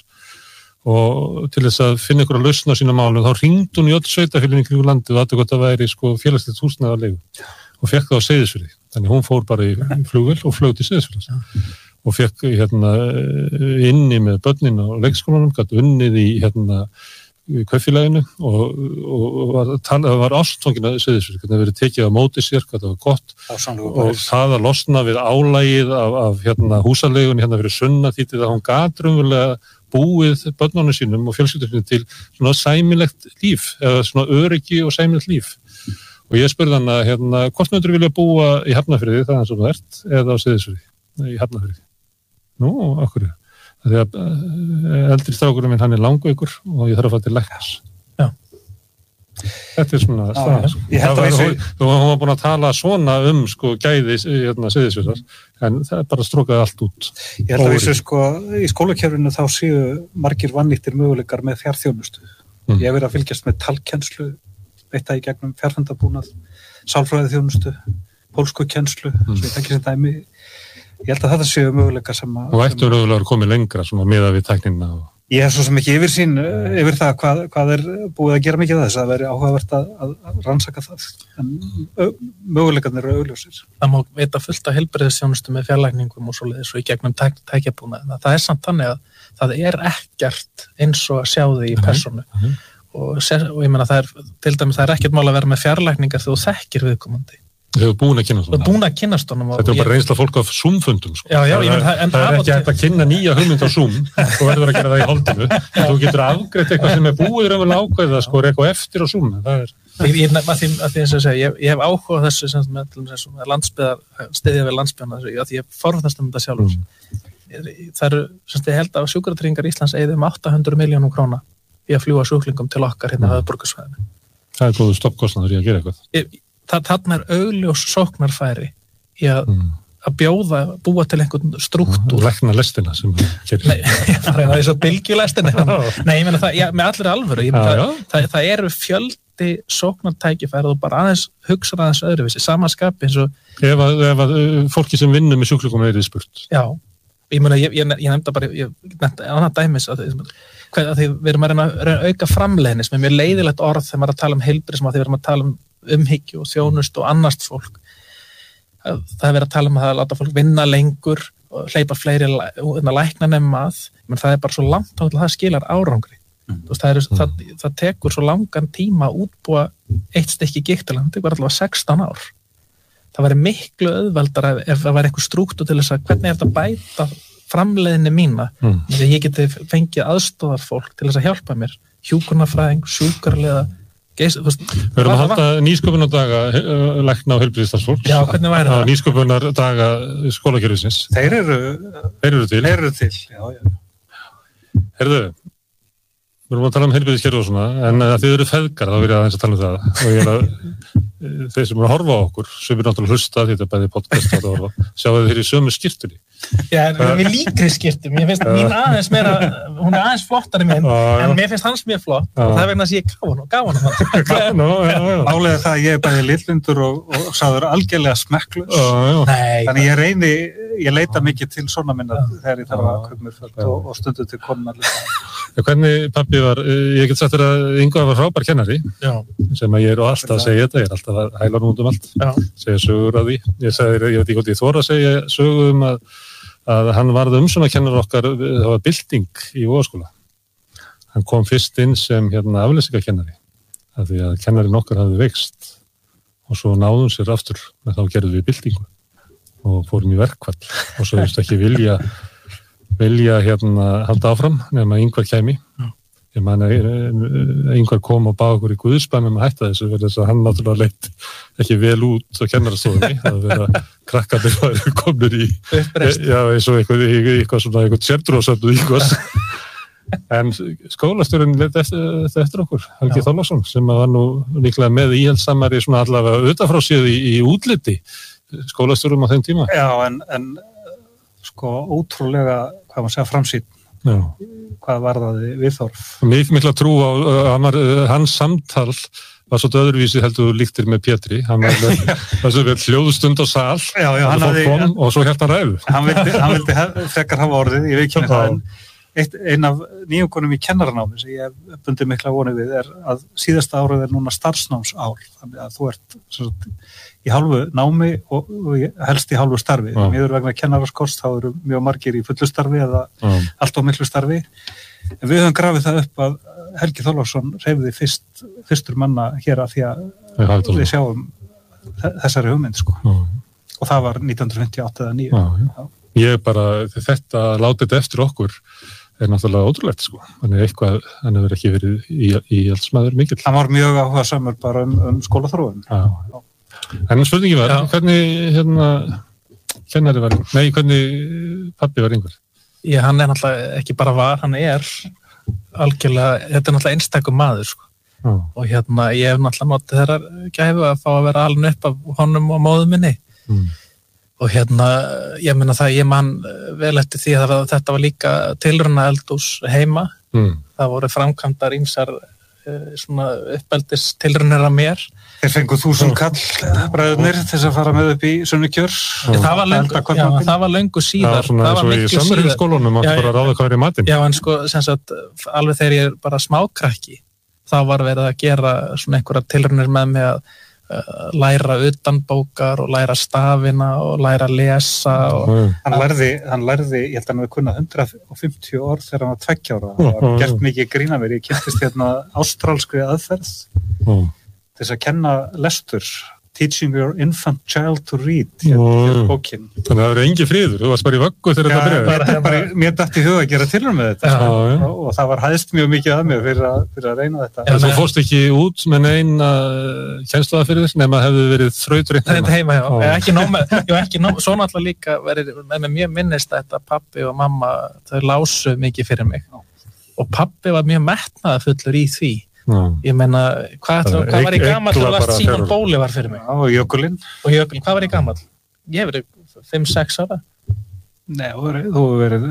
Og til þess að finna ykkur að lausna sína málum, þá hringdi hún í öll sveitafélagin í kringu landið og aðeins að væri sko félagslegt húsnæði að leigu og fekk það á Seyðisfirði. Þannig hún fór bara í flugvél og flög til Seyðisfirðis og fekk hérna inni með börnin á leikskólanum, gat unnið í hérna í kaupfélaginu og, og, og var, það var ástfangin að Seyðisfirði, hvernig það verið tekið á móti sér, hvað það var gott og það að losna við álagið af, af hérna, húsaleigun hérna fyrir sunna þýttið að hún gat raunverulega búið börnunum sínum og fjölskyldunum til svona sæmilegt líf eða svona öryggi og sæmilegt líf og ég spurði hann að hérna, hvort myndir vilja búa í Hafnarfirði það er svo það ert eða á Seyðisfirði í Hafnarfirði nú, okkur þegar eldri strákurinn minn hann er langveikur og ég þarf að fara til læknis já. Þetta er svona staðan það var, hún, hún var búin að tala svona um sko gæði hérna Seyðisfirðar en það er bara strókaði allt út Ég held að þessu sko í skólakerfinu þá séu margir vannýttir möguleikar með fjarþjónustu mm. Ég hef verið að fylgjast með talkennslu veitta í gegnum fjarfundabúnað sálfræði þjónustu, pólskukennslu mm. svo ég tekki sem dæmi Ég held að þetta séu möguleika sem að... Og ættu mögulega að koma lengra svona miðað við tæknina og... Ég er svo sem ekki yfir sín yfir það hvað, hvað er búið að gera mikið þess að veri áhugavert að, að rannsaka það. En möguleikarnir eru augljósir. Það má veita fullt af heilbrigðisþjónustu með fjarlækningum og svoleiðis og í gegnum tæk, tækjabúnað. Það er samt þannig að það er ekkert eins og að sjá þig í persónu. Uh -huh. og, og ég meina það er, til dæmis það er ekkert mál að vera með fjarlækningar þegar þú þekkir viðkomandi. Þau hefur búin að kynast honum. Búin að kynast honum. Þetta er bara reynsla fólk af Zoom-fundum. Sko. Já, já, ég menn, það, en það er ekki hægt að kynna nýja hugmynd á Zoom og verður að gera það í holdinu. Þú getur afgreitt eitthvað sem er búið raunverulega ákveðið sko, er eitthvað eftir á Zoom. Það er... Ég, ég, að því, að því eins og ég segi, ég, ég hef áhuga þessu sem með, með landsbyðar, stiðja við landsbyðarna, því ég forðast um þetta sjálfur. Mm. Það eru, sem ég held að sjúkratryggingar Íslands eyði um átta hundruð milljónum króna í að fljúga sjúklingum til okkar hérna á höfuðborgarsvæðinu. Það er góður stoppkostnaður í að gera eitthvað. Ég, þarna er augljós sóknarfæri í að, mm. að bjóða, búa til einhvern strúktúr. Lækna lestina sem gerir. Nei, það er svo bylgjulestina. Nei, ég meina það, já, með allri alvöru, ég meina það, það, það eru fjöldi sóknartækifæri og bara aðeins hugsa aðeins öðruvísi, samanskapi eins og... Ef að, ef að fólki sem vinnur með sjúklingum er í spurt. Já, ég meina, ég, ég, ég nefnda bara, ég nefnda annað dæmis að, að, að því við erum að reyna að auka framleiðni sem er mjög leiðilegt orð þegar maður er að tala um heilbrigðismál, þegar við erum að tala um umhyggju og þjónust og annast fólk. Það er verið að tala um að það láta fólk vinna lengur og hleypa fleiri lækna nema að, menn það er bara svo langt á að það skilar árangri. Mm. Veist, það, er, mm. það, það tekur svo langan tíma að útbúa eitt stykki gigtaland, það tekur allavega sextán ár. Það væri miklu auðveldar ef, ef það væri eitthvað strúktur til þess að hvernig er þetta að bæta framleiðinni mína, mm. þegar ég geti fengið aðstóðar fólk til þess að hjálpa mér, hjúkrunarfræðing, sjúkrarliða. Geis, veist, við erum að halda nýsköpunardaga lækna á heilbrigðisstarfsfólk. Já, hvernig væri það? Nýsköpunardaga skólakerfisins. Þeir eru, þeir eru til. Þeir eru til, já, já. Herðu, við erum að tala um heilbrigðiskerfi og svona, en að þið eru feðgar, þá vil ég aðeins að tala um það. Og ég er að, þeir sem eru að horfa á okkur, sem er náttúrulega hlusta, þetta er bæði podcast að horfa, sjáu þeir í sömu skirtunni. Já, við líkri skirtum, ég finnst mín aðeins meira, hún er aðeins flottari minn, en mér finnst hans mjög flott og það er vegna að ég gaf hann og gaf hann það. Álega það að ég er bæði lillundur og, og sáður algjörlega smekklus, þannig ég reyni, ég leita mikið til svona minna þegar ég þarf að kaupa mér fullt og, og stundu til konum allir. Hvernig pabbi var, ég get sagt þér að Ingvar var frábær kennari, Já. sem að ég er alltaf að segja þetta, ég er alltaf að hæla hún út um allt, Já. segja sögur af því, ég sagði, ég veit ekki hvort ég þora að segja sögur um að að hann varð umsjónarkennar okkar, það var bylting í Vogaskóla. Hann kom fyrst inn sem hérna afleysingakennari, af því að kennarinn okkar hafði veikst og svo náðum sér aftur, með þá gerðum við byltingu og fórum í verkfall og svo veist ekki vilja vilja hérna halda áfram nema Ingvar kæmi. Ég man að Ingvar kom og bað okkur í guðspænum að hætta þessu verður þess að hann náttúrulega leitt ekki vel út á kennarastofunni að vera krakkarnir væri komnir í já, eins og eitthvað, eitthvað svona eitthvað sértrúasöfnuð eitthvað en skólastjórinn leitt eftir, eftir okkur Helgi Já. Þorláksson sem var nú líklega með íhaldsamari svona allavega utanfrá séð í, í útliti skólastjórum á þeim tíma. Já, en, en sko ótrúlega, hvað maður segja, framsýn Já. Hvað var það viðþorf? Mér mikla trú á hann, hans samtal var svo öðruvísi heldur líktir með Pétri hann var með hljóðstund á sal já, já, hann hafði, kom, hann, og svo hélt hann ræðu hann vildi, hann vildi hef, frekar hafa orðið ég veit ekki það en eitt, ein af nýjungunum í kennaranámi sem ég hef bundið mikla vonið við er að síðasta árið er núna starfsnámsár þannig að þú ert sagt, í hálfu námi og, og helst í hálfu starfi ja. Miður vegna kennaraskorts þá eru mjög margir í fullu starfi eða ja. Allt á miklu starfi en við höfum grafið það upp að Helgi Þorláksson hreyfði fyrst, fyrstur manna hér að því að við sjáum þessari hugmynd sko. Já. Og það var nítján hundruð fimmtíu og átta eða níu. Já, já. Ég bara, þetta látið þetta eftir okkur er náttúrulega ótrúlegt sko. Þannig eitthvað, hann hefur ekki verið í, í alls maður mikill. Hann var mjög áhuga samur bara um, um skólaþróun. Já. En spurningi var, já. Hvernig hérna kennari var, nei, hvernig pabbi var einhver? Já, hann er náttúrulega ekki bara var, hann er algjörlega, þetta er náttúrulega einstakum maður sko. Já. Og hérna, ég hef náttúrulega notið þeirra gæfu að fá að vera alveg upp af honum og móðu minni. Mm. Og hérna, ég meina það, ég man vel eftir því að þetta var líka tilrauna eldhús heima. Mm. Það voru framkvæmdar ýmsar svona uppeldis tilraunir að mér. Þeir fengu þúsund kall bræðurnir til þess að fara með upp í Sunnukjör. Það var löngu, já, það var löngu síðar. Það var svona eins og í sömurhilskólunum að bara ráða hvað er í matinn. Já, en sko, sem sagt, alveg þegar ég er bara smákrakki, þá var verið að gera svona einhverja tilraunir með mig að læra utanbókar og læra stafina og læra að lesa og... mm. hann, lærði, hann lærði, ég held að hann hefði kunnað hundrað og fimmtíu orð þegar hann var tveggja ára. Það var gert mikið grína mér. Ég kynntist hérna ástralskri aðferð mm. til þess að kenna lestur, Teaching Your Infant Child to Read, hérna mm. bókin. Þannig að það verið engi friður, þú varst bara í vöggu þegar ja, þetta byrjaði. Bara, mér datt í huga að gera tilraun með þetta ja, ja. Og, og það var hæðst mjög mikið að mér fyrir að, fyrir að reyna þetta. En þú fórst ekki út með neina kennsluða fyrir þess nema hefðu verið þrauturinn heima? Þetta heima, já. Oh. Ekki nóg með, já, ekki nóg, svo náttúrulega líka verið, með mjög minnist þetta pabbi og mamma, þau lásu mikið fyrir mig. Og pabbi var mjög metnaðarfullur í því. Mm. Ég meina, hvað, hvað var ég gamall og allt Símon Bóli var fyrir mig? Já, og Jökulinn. Og Jökulinn, hvað var ég gamall? Ég hef verið fimm sex ára. Nei, þú hefur verið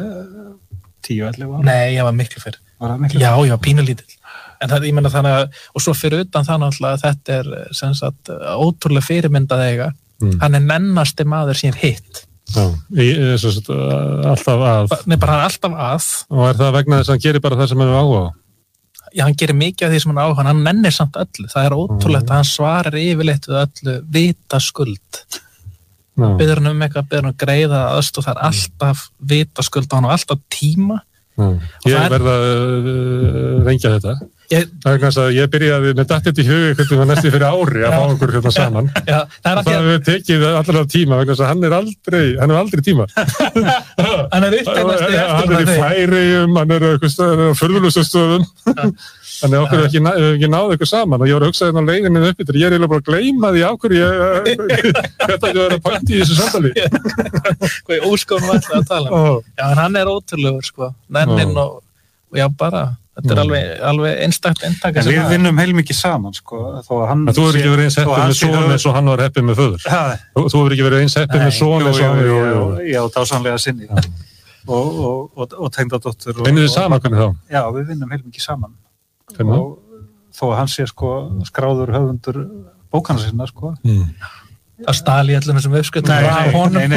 tíu ellefu ára. Nei, ég var miklu fyrr. Var það miklu fyrr? Já, já, pínulítill. En það, ég meina þannig að, og svo fyrir utan það náttúrulega að þetta er sem sagt ótrúlega fyrirmyndað eiga. Mm. Hann er nennasti maður sem er hitt. Já, ég, sagt, alltaf að. Nei, bara hann er alltaf að. Og er það vegna þess að hann gerir bara það sem hann er áhuga á? Já, hann gerir mikið af því sem hann á hann, hann nennir samt öllu. Það er ótrúlegt að hann svarar yfirleitt við öllu vita skuld. No. Biður hann um eitthvað, biður hann að greiða aðstoð, það er alltaf vita skuld og hann á alltaf tíma. No. Ég er... verð að uh, rengja þetta. Ég... Það er kannski að ég byrjaði með datt þetta í huga hvernig var næstu fyrir ári að fá okkur hérna saman. Já, það er að það hefur tekið allar tíma vegna þess að hann er aldrei, hann er aldrei tíma. Hann er upptæknasti eftir hann er í Færeyjum, hann er á furðulustöðum. Þannig að okkur hefur ekki, ná, ekki náð eitthvað saman og ég var að hugsa hérna á leiðinni upp yfir, ég er eiginlega bara að gleyma því á hverju ég þetta ekki verið að pænt í þessu samtali. Hvað ég óskonum alltaf að tala um. Já, en hann er ótrúlegur, sko. Nenninn og, og já, bara, þetta er alveg, alveg einstakt inntaka. En við vinnum heilmikið saman, sko. Þó að hann... En þú hefur ekki verið eins heppið með son eins og hann var heppið með föður. Þú hefur ekki verið eins heppið með son eins og hann var... Já, dásamlega sinni. Og, og, og, og tengdadóttur. Vinnum þið saman hvernig þá? Já, við vinnum heilmikið saman. Og þó að hann sé sko skráður höfundur bókana sinna sko mm. að stali allir þessum uppskriftum nei, nei, nei,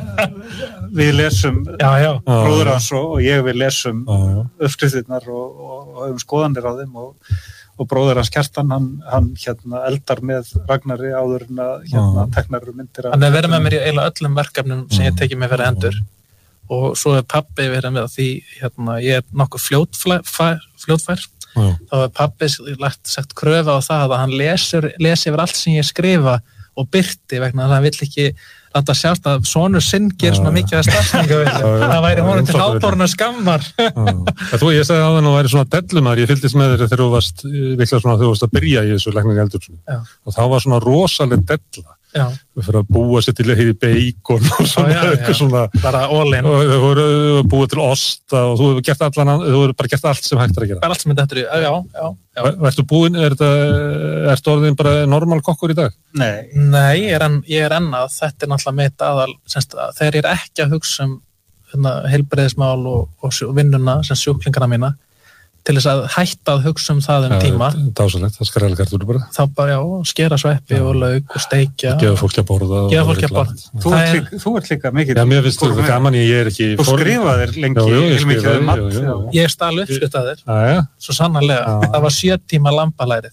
nei við lesum já, já. bróður hans og, og ég við lesum uppskriftirnar og, og, og höfum skoðanir á þeim og, og bróður hans Kjartan hann, hann hérna eldar með Ragnari áður en að hérna teknar myndir hann er verið með mér í eiginlega öllum verkefnum sem ég tekið mig fyrir hendur og svo er pabbi verið með því hérna ég er nokkuð fljótfær, fljótfær. Já. Þá er pabbi lagt sagt kröfu á það að hann lesur, lesi yfir allt sem ég skrifa og byrti vegna að hann vill ekki láta sjást að sonur sinn ger svona mikið að stafsninga það væri honum til háborna skammar. Þú, ég sagði á þann og væri svona dellumar, ég fylgdist með þér þegar þú varst viklega svona þegar þú varst að byrja í þessu lækningi eldur og þá var svona rosaleg della Já. Við fyrir að búa sér til að heiði beikon og svona, já, já, eitthvað svona bara all-in og þú voru búið til osta og þú hefur gert allan þú hefur bara gert allt sem hægt er að gera bara allt sem þetta er, já, já, já. Ertu búin, er þetta ertu orðin bara normal kokkur í dag? Nei, Nei ég er enn, ég er enn að þetta er náttúrulega mitt aðal semst, að þegar ég er ekki að hugsa um hérna, heilbrigðismál og, og, og vinnuna sem sjúklingana mína til þess að hætta að hugsa um það um ja, tíma dásalegt, það skræla kartöflur bara þá bara, já, skera sveppi ja. Og lauk og steikja gefa fólki að borða gefa fólki að borða þú ert líka, þú ert líka mikið já, mér finnst þetta gaman, ég er ekki þú skrifaðir lengi, já, ég skrifaði mat ég er stál uppskrifaðir svo sannarlega, það var sjö tíma lambalærið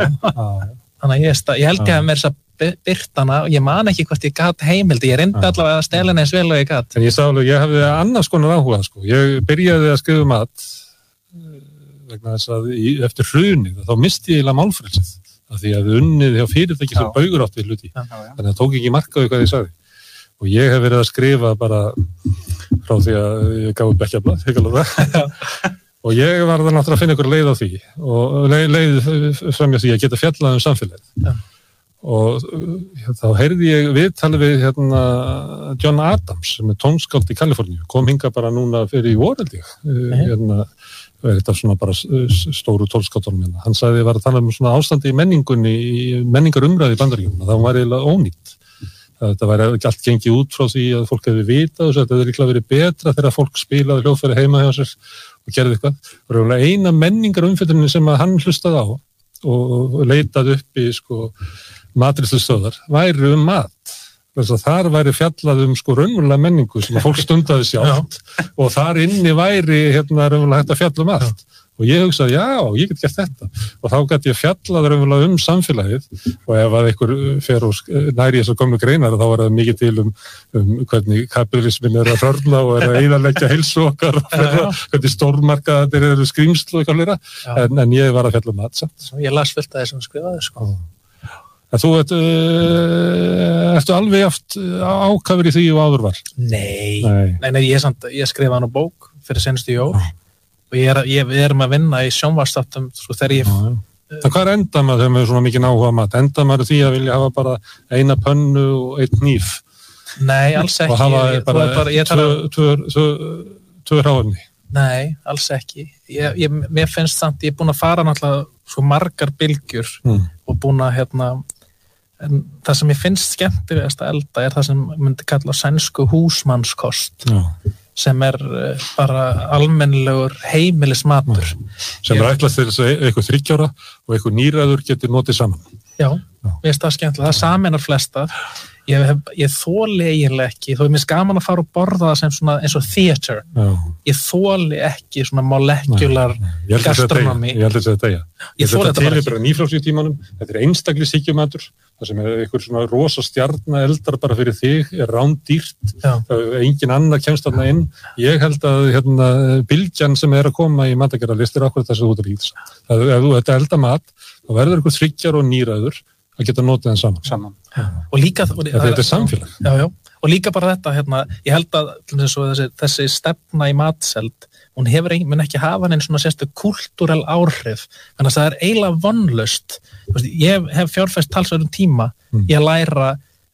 þannig að ég, ég held ég að mér þess að byrtana og ég man ekki hvort ég gat heimildi ég reyndi allavega að stela henni eins vel og ég gat en ég sá alveg, ég hafði annars konar áhuga sko. Ég byrjaði að skrifa mat vegna þess að í, eftir hrunið þá misti ég eiginlega málfrelsið af því að unnið hjá fyrirtæki sem baugur átti hluti, já, já. Þannig að tók ekki markaðu hvað ég sagði og ég hef verið að skrifa bara frá því að ég gaf upp ekki að blað og ég var það náttúrulega að finna ykkur leið á því og leið, leið framjá því að geta fjallað um samfélagið ja. Og þá heyrði ég viðtali við hérna, John Adams sem er tónskáld í Kaliforníu, kom hinga bara núna fyrir í voreldi hérna, þetta svona bara stóru tónskáldunum hérna. Hann sagði að ég var að tala um svona ástandi í menningunni, í menningarumræði í Bandaríkjunum, það var eiginlega ónýtt. Þetta var ekki allt gengið út frá því að fólk hefði vitað og þetta hefði líklega verið betra þegar fólk spilaði hljóðfæri heima hjá sér og gerði eitthvað. Það var eina menningarumfjöllunin sem að hann hlustaði á og leitaði upp í sko matrislustöðar væri um mat. Þess að þar væri fjallað um sko raunverulega menningu sem að fólk stundaði sjálft og þar inni væri hérna raunverulega hægt að fjalla um allt. Og ég hugsaði, já, ég get gert þetta. Og þá gæti ég fjallað raunverulega um samfélagið og ef að einhver fer og næri þessar gömlu greinar þá var það mikið til um, um hvernig kapitalismin er að hrörna og er að eyðileggja heilsu okkar og flera, hvernig stórmarkaðir eru skrýmslu og eitthvað flera, en, en ég var að fjalla um mat samt. Ég las fullt að þessum skrifaði, sko. En þú ert, uh, ertu alveg aft ákafur í því og áður var? Nei, nei, nei, nei ég, samt, ég skrifaði hann á bók fyrir senustu jól og ég er, ég, við erum að vinna í sjónvarpsþáttum sko þegar ég... Já, já. Það hvað er enda maður þegar maður er svona mikið áhuga mat? Enda maður því að vilja hafa bara eina pönnu og einn hníf? Nei, alls ekki. Og hafa ég, bara, bara ég tvö, tvö, tvö, tvö hráefni? Nei, alls ekki. Ég, ég, mér finnst samt, ég er búin að fara náttúrulega svo margar bylgjur mm. og búin að hérna... En það sem ég finnst skemmtilegast að elda er það sem myndi kalla sænsku húsmannskost Já. Sem er bara almennilegur heimilismatur. Sem er ætlast til þess að eitthvað þriggjára og eitthvað nýræður getur notið saman. Já, mér finnst það skemmtilega. Það saminar flesta. Ég, hef, ég þóli eiginlega ekki, þó er mér gaman að fara og borða það sem svona eins og theater. Já. Ég þóli ekki svona molecular gastronomy. Ég held að þetta segja. Ég þóli þetta bara ekki. Nýfrjálsíutímanum, þetta er einstaklishyggjumatur, það sem er einhver svona rosa stjarna eldar bara fyrir þig, er rándýrt, engin annar kemst þarna inn. Ég held að hérna, bylgjan sem er að koma í matagerðarlist er akkurat þess að þú ert að líta. Ef þú ert að elda mat, þá verður einhver þriggjar og nýræður að geta notið þeim saman. saman. Og líka, og, þetta er samfélag. Já, já. Og líka bara þetta, hérna, ég held að þessi, þessi stefna í matseld, hún hefur ein, mun ekki hafa neinn svona sérstu kultúrel áhrif, þannig að það er eiginlega vonlaust. Ég hef fjárfest talsverðum tíma mm. í að læra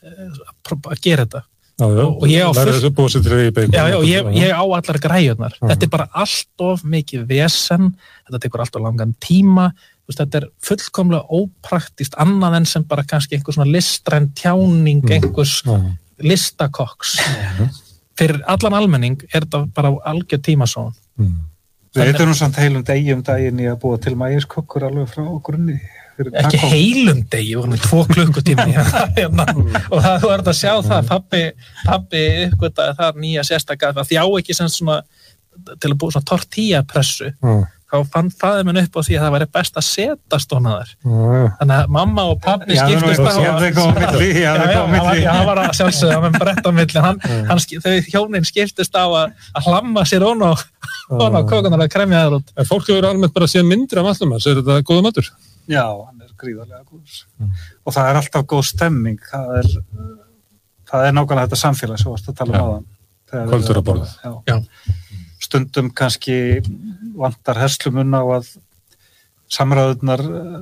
uh, að gera þetta. Já, já, og ég á, full... já, já, ég, ég á allar græjurnar. Uh-huh. Þetta er bara allt of mikið vesen, þetta tekur allt of langan tíma, þetta er fullkomlega ópraktist annað en sem bara kannski einhver svona listræn tjáning, uh-huh. einhvers uh-huh. listakokks. Uh-huh. Fyrir allan almenning er þetta bara algjör tímasón. Uh-huh. Við eitthvað nú samt heilum degi um daginn í að búa til mægiskokkur alveg frá grunni. Ekki heilum degi, við vorum í tvo klukkutíma hérna, og það þú ert að sjá það, pabbi, pabbi uppgötaði þar nýja sérstaklega, það þjá ekki sem svona, til að búa svona tortillapressu, mm. þá fann faðir minn upp á því að það væri best að setast hona þar. Mm. Þannig að mamma og pabbi skiptist á... Já, það kom milli, já, það kom milli. Já, það var að sjálfsögða með brett á milli, hann, mm. hann, þau hjónin skiptist á að, að hlamma sér ón og ón á kókunar að kremja þær út. En fólk hefur almennt bara séð myndir af allum þess, er þetta góða matur? Já, hann er gríðarlega góður. Mm. Og það er alltaf góð stemming. Það er, það er nákvæmlega þetta samfélag sem varst að tala um áðan. Kultúraborðið. Já. Já. Stundum kannski vantar herslumun á að samræðurnar uh,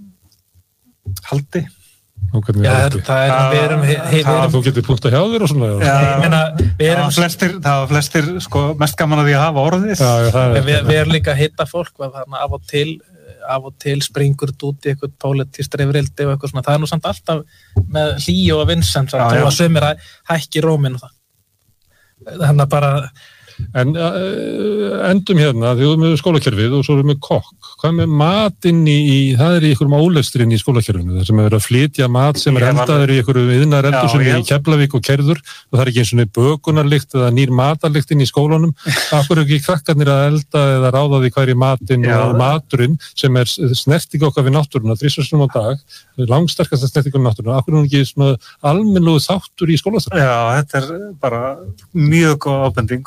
haldi. Já, það er, við erum... Það þú getur punktað hjá þér og svona. Já, ég meina, við erum... Flestir, það var flestir, sko, mest gaman að því að hafa orðið. Já, það er... Við, við erum líka að hitta fólk, þarna af og til af og til springur út í eitthvað pólitískt reyfrildi og eitthvað svona, það er nú samt alltaf með hlýju og vinsend og að sömur að hækki rómin og það. Þannig að bara... En uh, endum hérna, því við erum með skólakerfið og svo erum við með kokk. Hvað með matinn í, í það er í einhverjum álefstrinn í skólakerfinu, það sem er að flytja mat sem er eldaður í einhverjum iðnar eldur í Keflavík og Kerður og það er ekki eins og bökunarlykt eða nýr matarlykt inn í skólanum. Akkur er ekki krakkarnir að elda eða ráða því hvað er í matinn og maturinn sem er snerting okkar við náttúruna, þrisvar á dag, langsterkasta snerting við náttúruna. Akkur er ekki svona almennilegu þáttur í skólastarfi? Já, þetta er bara mjög góð ábending og ég hefur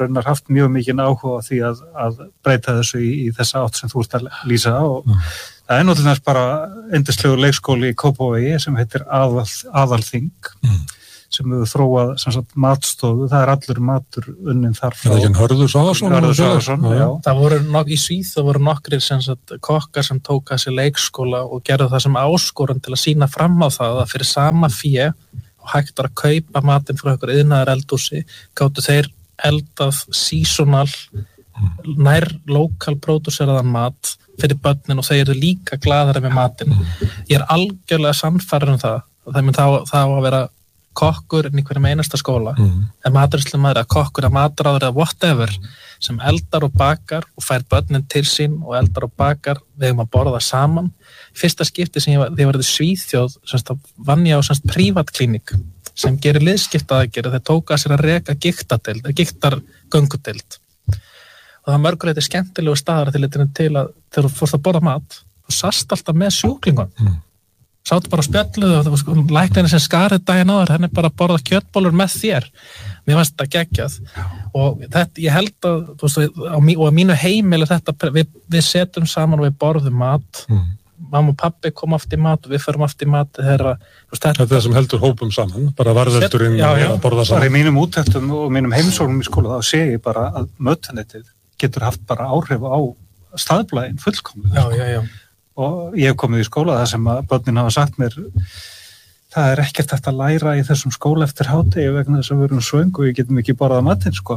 raunar haft mjög mikinn áhuga á því að, að breyta þessu í, í þessa átt sem þú ert að lýsa og mm. það er náttúrulega bara yndislegur leikskóli í Kópavogi sem heitir Aðal, Aðalþing mm. sem hefur þróað sem sagt, matstofu, það er allur matur unnin þar frá. Það er ekki Hörður Svaðarsson? Hörður Svaðarsson, já. Það voru nok- í Svíþ, það voru nokkrir sem sagt, kokkar sem tók að sér leikskóla og gerðu það sem áskorun til að sýna fram á það að fyrir sama fé og hægt var að kaupa matinn frá einhver iðnaðar eldhúsi, gátu þeir eldað seasonal, nær lokal pródúseraðan mat fyrir börnin og þeir eru líka glaðari með matinn. Ég er algjörlega sannfærður um það og það mun þá, þá að vera kokkur inn í hverjum einasta skóla mm. en maturislumaður að kokkur að matráður eða whatever sem eldar og bakar og fær börnin til sín og eldar og bakar við um að borða saman. Fyrsta skipti sem ég var, þegar ég var í Svíþjóð semst, vann ég á semst prívatklínik sem gerir liðskiptaaðgerð þeir tóka sér að reka gigtadeild gigtargöngudeild og það mörgur þetta skemmtilegu staðar til þetta til að þegar þú fórst að borða mat þú sast alltaf með sjúklingun mm. sáttu bara á spjalluðu og það var sko læknirinn sem skarið daginn áður, henni bara að borða kjötbólur með þér. Mér fannst þetta geggjað og þetta, ég held að þú veist, á, og á mínu heimili þetta, við, við setjum saman og við borðum mat mm. mamma og pappi kom aftur í mat og við förum aftur í mat þeirra, veist, þetta, þetta er sem heldur hópum saman, bara varðveldurinn að borða saman. Bara í mínum úttektum og mínum heimsóknum í skóla þá sé ég bara að mötunetið getur haft bara áhrif á staðblæðin fullkomlega. Já, já, já. Og ég hef komið í skóla þar sem að börnin hafa sagt mér það er ekkert hægt að læra í þessum skóla eftir hádegi vegna þess að við erum svöng og við getum ekki borðað matinn sko.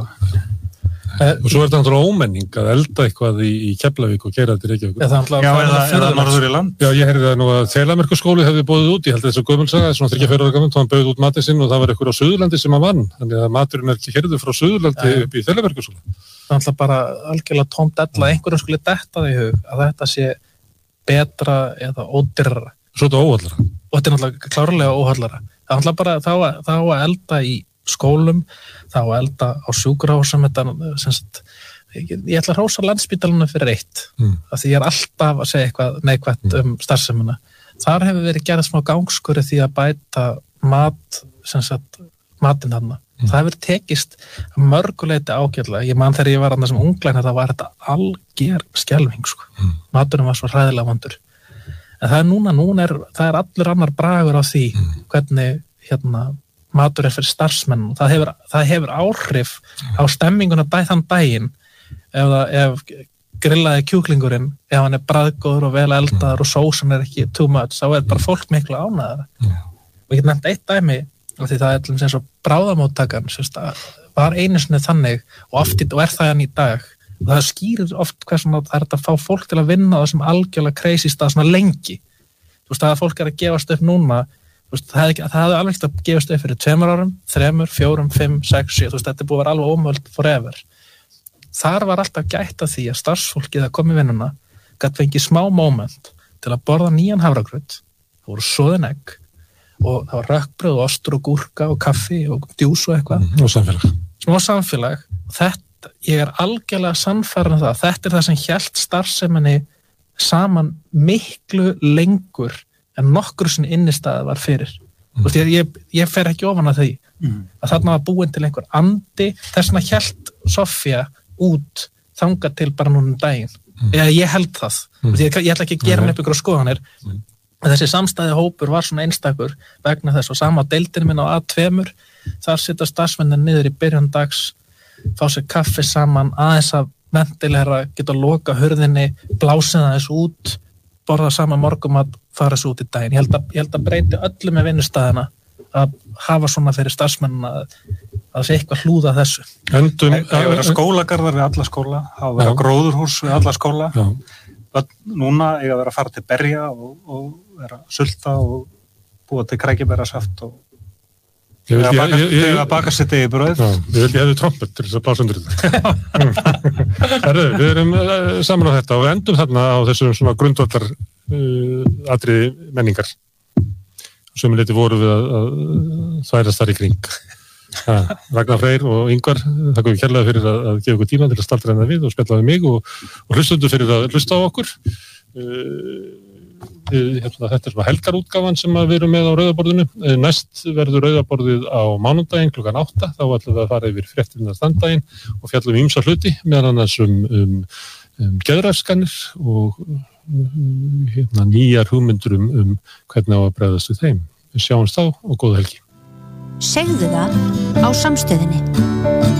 Og svo er þetta náttúrulega ómenning að elda eitthvað í, í Keflavík og gera þetta í Reykjavík. Já, eða, eða norður í land. Já, ég heyrði það nú að Þelamerkurskóli hefði boðið út, ég held að þessu gömulsaga, svona þriggja fjögurra ára gamall, þá hann bauð út matinn sinn og það var einhver á Suðurlandi sem hann vann, þannig að maturinn er ekki heyrður frá Suðurlandi ja. upp í Þelamerkurskóla. Það er alltaf bara algjörlega tómt ella, einhverjum skulle detta það í hug að þetta sé betra eða ódýrara. Svo þetta óhallara. Og þetta er náttúrulega klárlega óhallara. Það er náttúrulega bara þá að, þá að elda í skólum, þá að elda á sjúkrahúsum, þetta sem sagt, ég, ég ætla að hrósa Landspítalanum fyrir eitt, mm. af því ég er alltaf að segja eitthvað neikvætt mm. um starfsemina. Þar hefur verið gerð smá gangskurri því að bæta mat, sem sagt, matinn þarna. Mm. Það hefur tekist mörguleiti ágjörlega. Ég man þegar ég var annað sem unglæknir, það var þetta alger skelfing, sko. Mm. Maturinn var svo hræðilega vondur. En það er núna, núna er, það er allur annar bragur á því mm. hvernig, hérna, matur er fyrir starfsmenn. Það hefur, það hefur áhrif á stemminguna bæ þann daginn ef, það, ef grillaði kjúklingurinn, ef hann er bragðgóður og vel eldaður mm. og sósan er ekki too much, þá er bara fólk miklu ánæðara. Mm. Og ég get nefnt eitt dæmi, af því það er eins og bráðamóttakan, var einu sinni þannig og, oft, og er það hann í dag. Og það skýrir oft hversum það er að fá fólk til að vinna á þessum algjörlega crazy stað svona lengi. Þú veist, að fólk er að gefast upp núna, þú veist, það hefði, það hefði alveg ekki að gefast upp fyrir tveimur árum, þremur, fjórum, fimm, sex, sjö, þú veist, þetta er búið að vera alveg ómöld forever. Þar var alltaf gætt að því að starfsfólkið að koma í vinnuna gat fengið smá moment til að borða nýjan hafragraut, það voru soðin egg og það var rökkbrauð og ostur og gúrka og kaffi og djús og eitthvað. Mm, og samfélag. Smá samfélag. Þetta, ég er algjörlega sannfærður um það. Þetta er það sem hélt starfseminni saman miklu lengur en nokkur sem innistæði var fyrir. Mm. Veist, ég, ég, ég fer ekki ofan að því. Mm. Að þarna var búin til einhver andi, þess vegna hélt Sofía út þangað til bara núna um daginn. Mm. Eða ég held það. Mm. Veist, ég, ég ætla ekki að gera mm. upp ykkur á skoðanir. Mm. Þessi samstæði hópur var svona einstakur vegna þess og sama á deildinu minn á A tvö, þar sitja starfsmennin niður í byrjun dags, fá sér kaffi saman, aðeins að ventilera, geta að loka hurðinni, blásina þess út, borða saman morgumat, fara þessu út í daginn. Ég held að, ég held að breyti öllu með vinnustæðina að hafa svona fyrir starfsmennin að það sé eitthvað hlúða þessu. Öndum, það hefur verið skólagarðar við alla skóla, það hefur verið gróðurhús við alla skóla. Já. Núna eiga að vera að fara til berja og, og vera að sulta og búa til krækibærasaft og þegar að baka, ég, ég, baka sitt í bröð. Já, ég vildi hefði trompet til þess að blása undir þetta. Herru, við erum uh, saman á þetta og endum þarna á þessum svona grundvallar uh, atriði menningar. Sömuleyti voru við að, að þværast þar í kring. Ha, Ragnar Freyr og Ingvar, þakka við kærlega fyrir að, að gefa okkur tíma til að staldra hennar við og spjalla við mig og, og hlustundu fyrir að hlusta á okkur. Uh, Hérna, þetta er svona helgarútgáfan sem við erum með á rauðaborðinu. Næst verður rauðaborðið á mánudaginn klukkan átta, þá ætlum við að fara yfir fréttirnar þann daginn og fjallum ýmsa hluti, meðal annars um, um, um geðraskanir og um, hérna, nýjar hugmyndur um, um hvernig á að bregðast við þeim. Við sjáumst þá og góða helgi. Segðu það á Samstöðinni.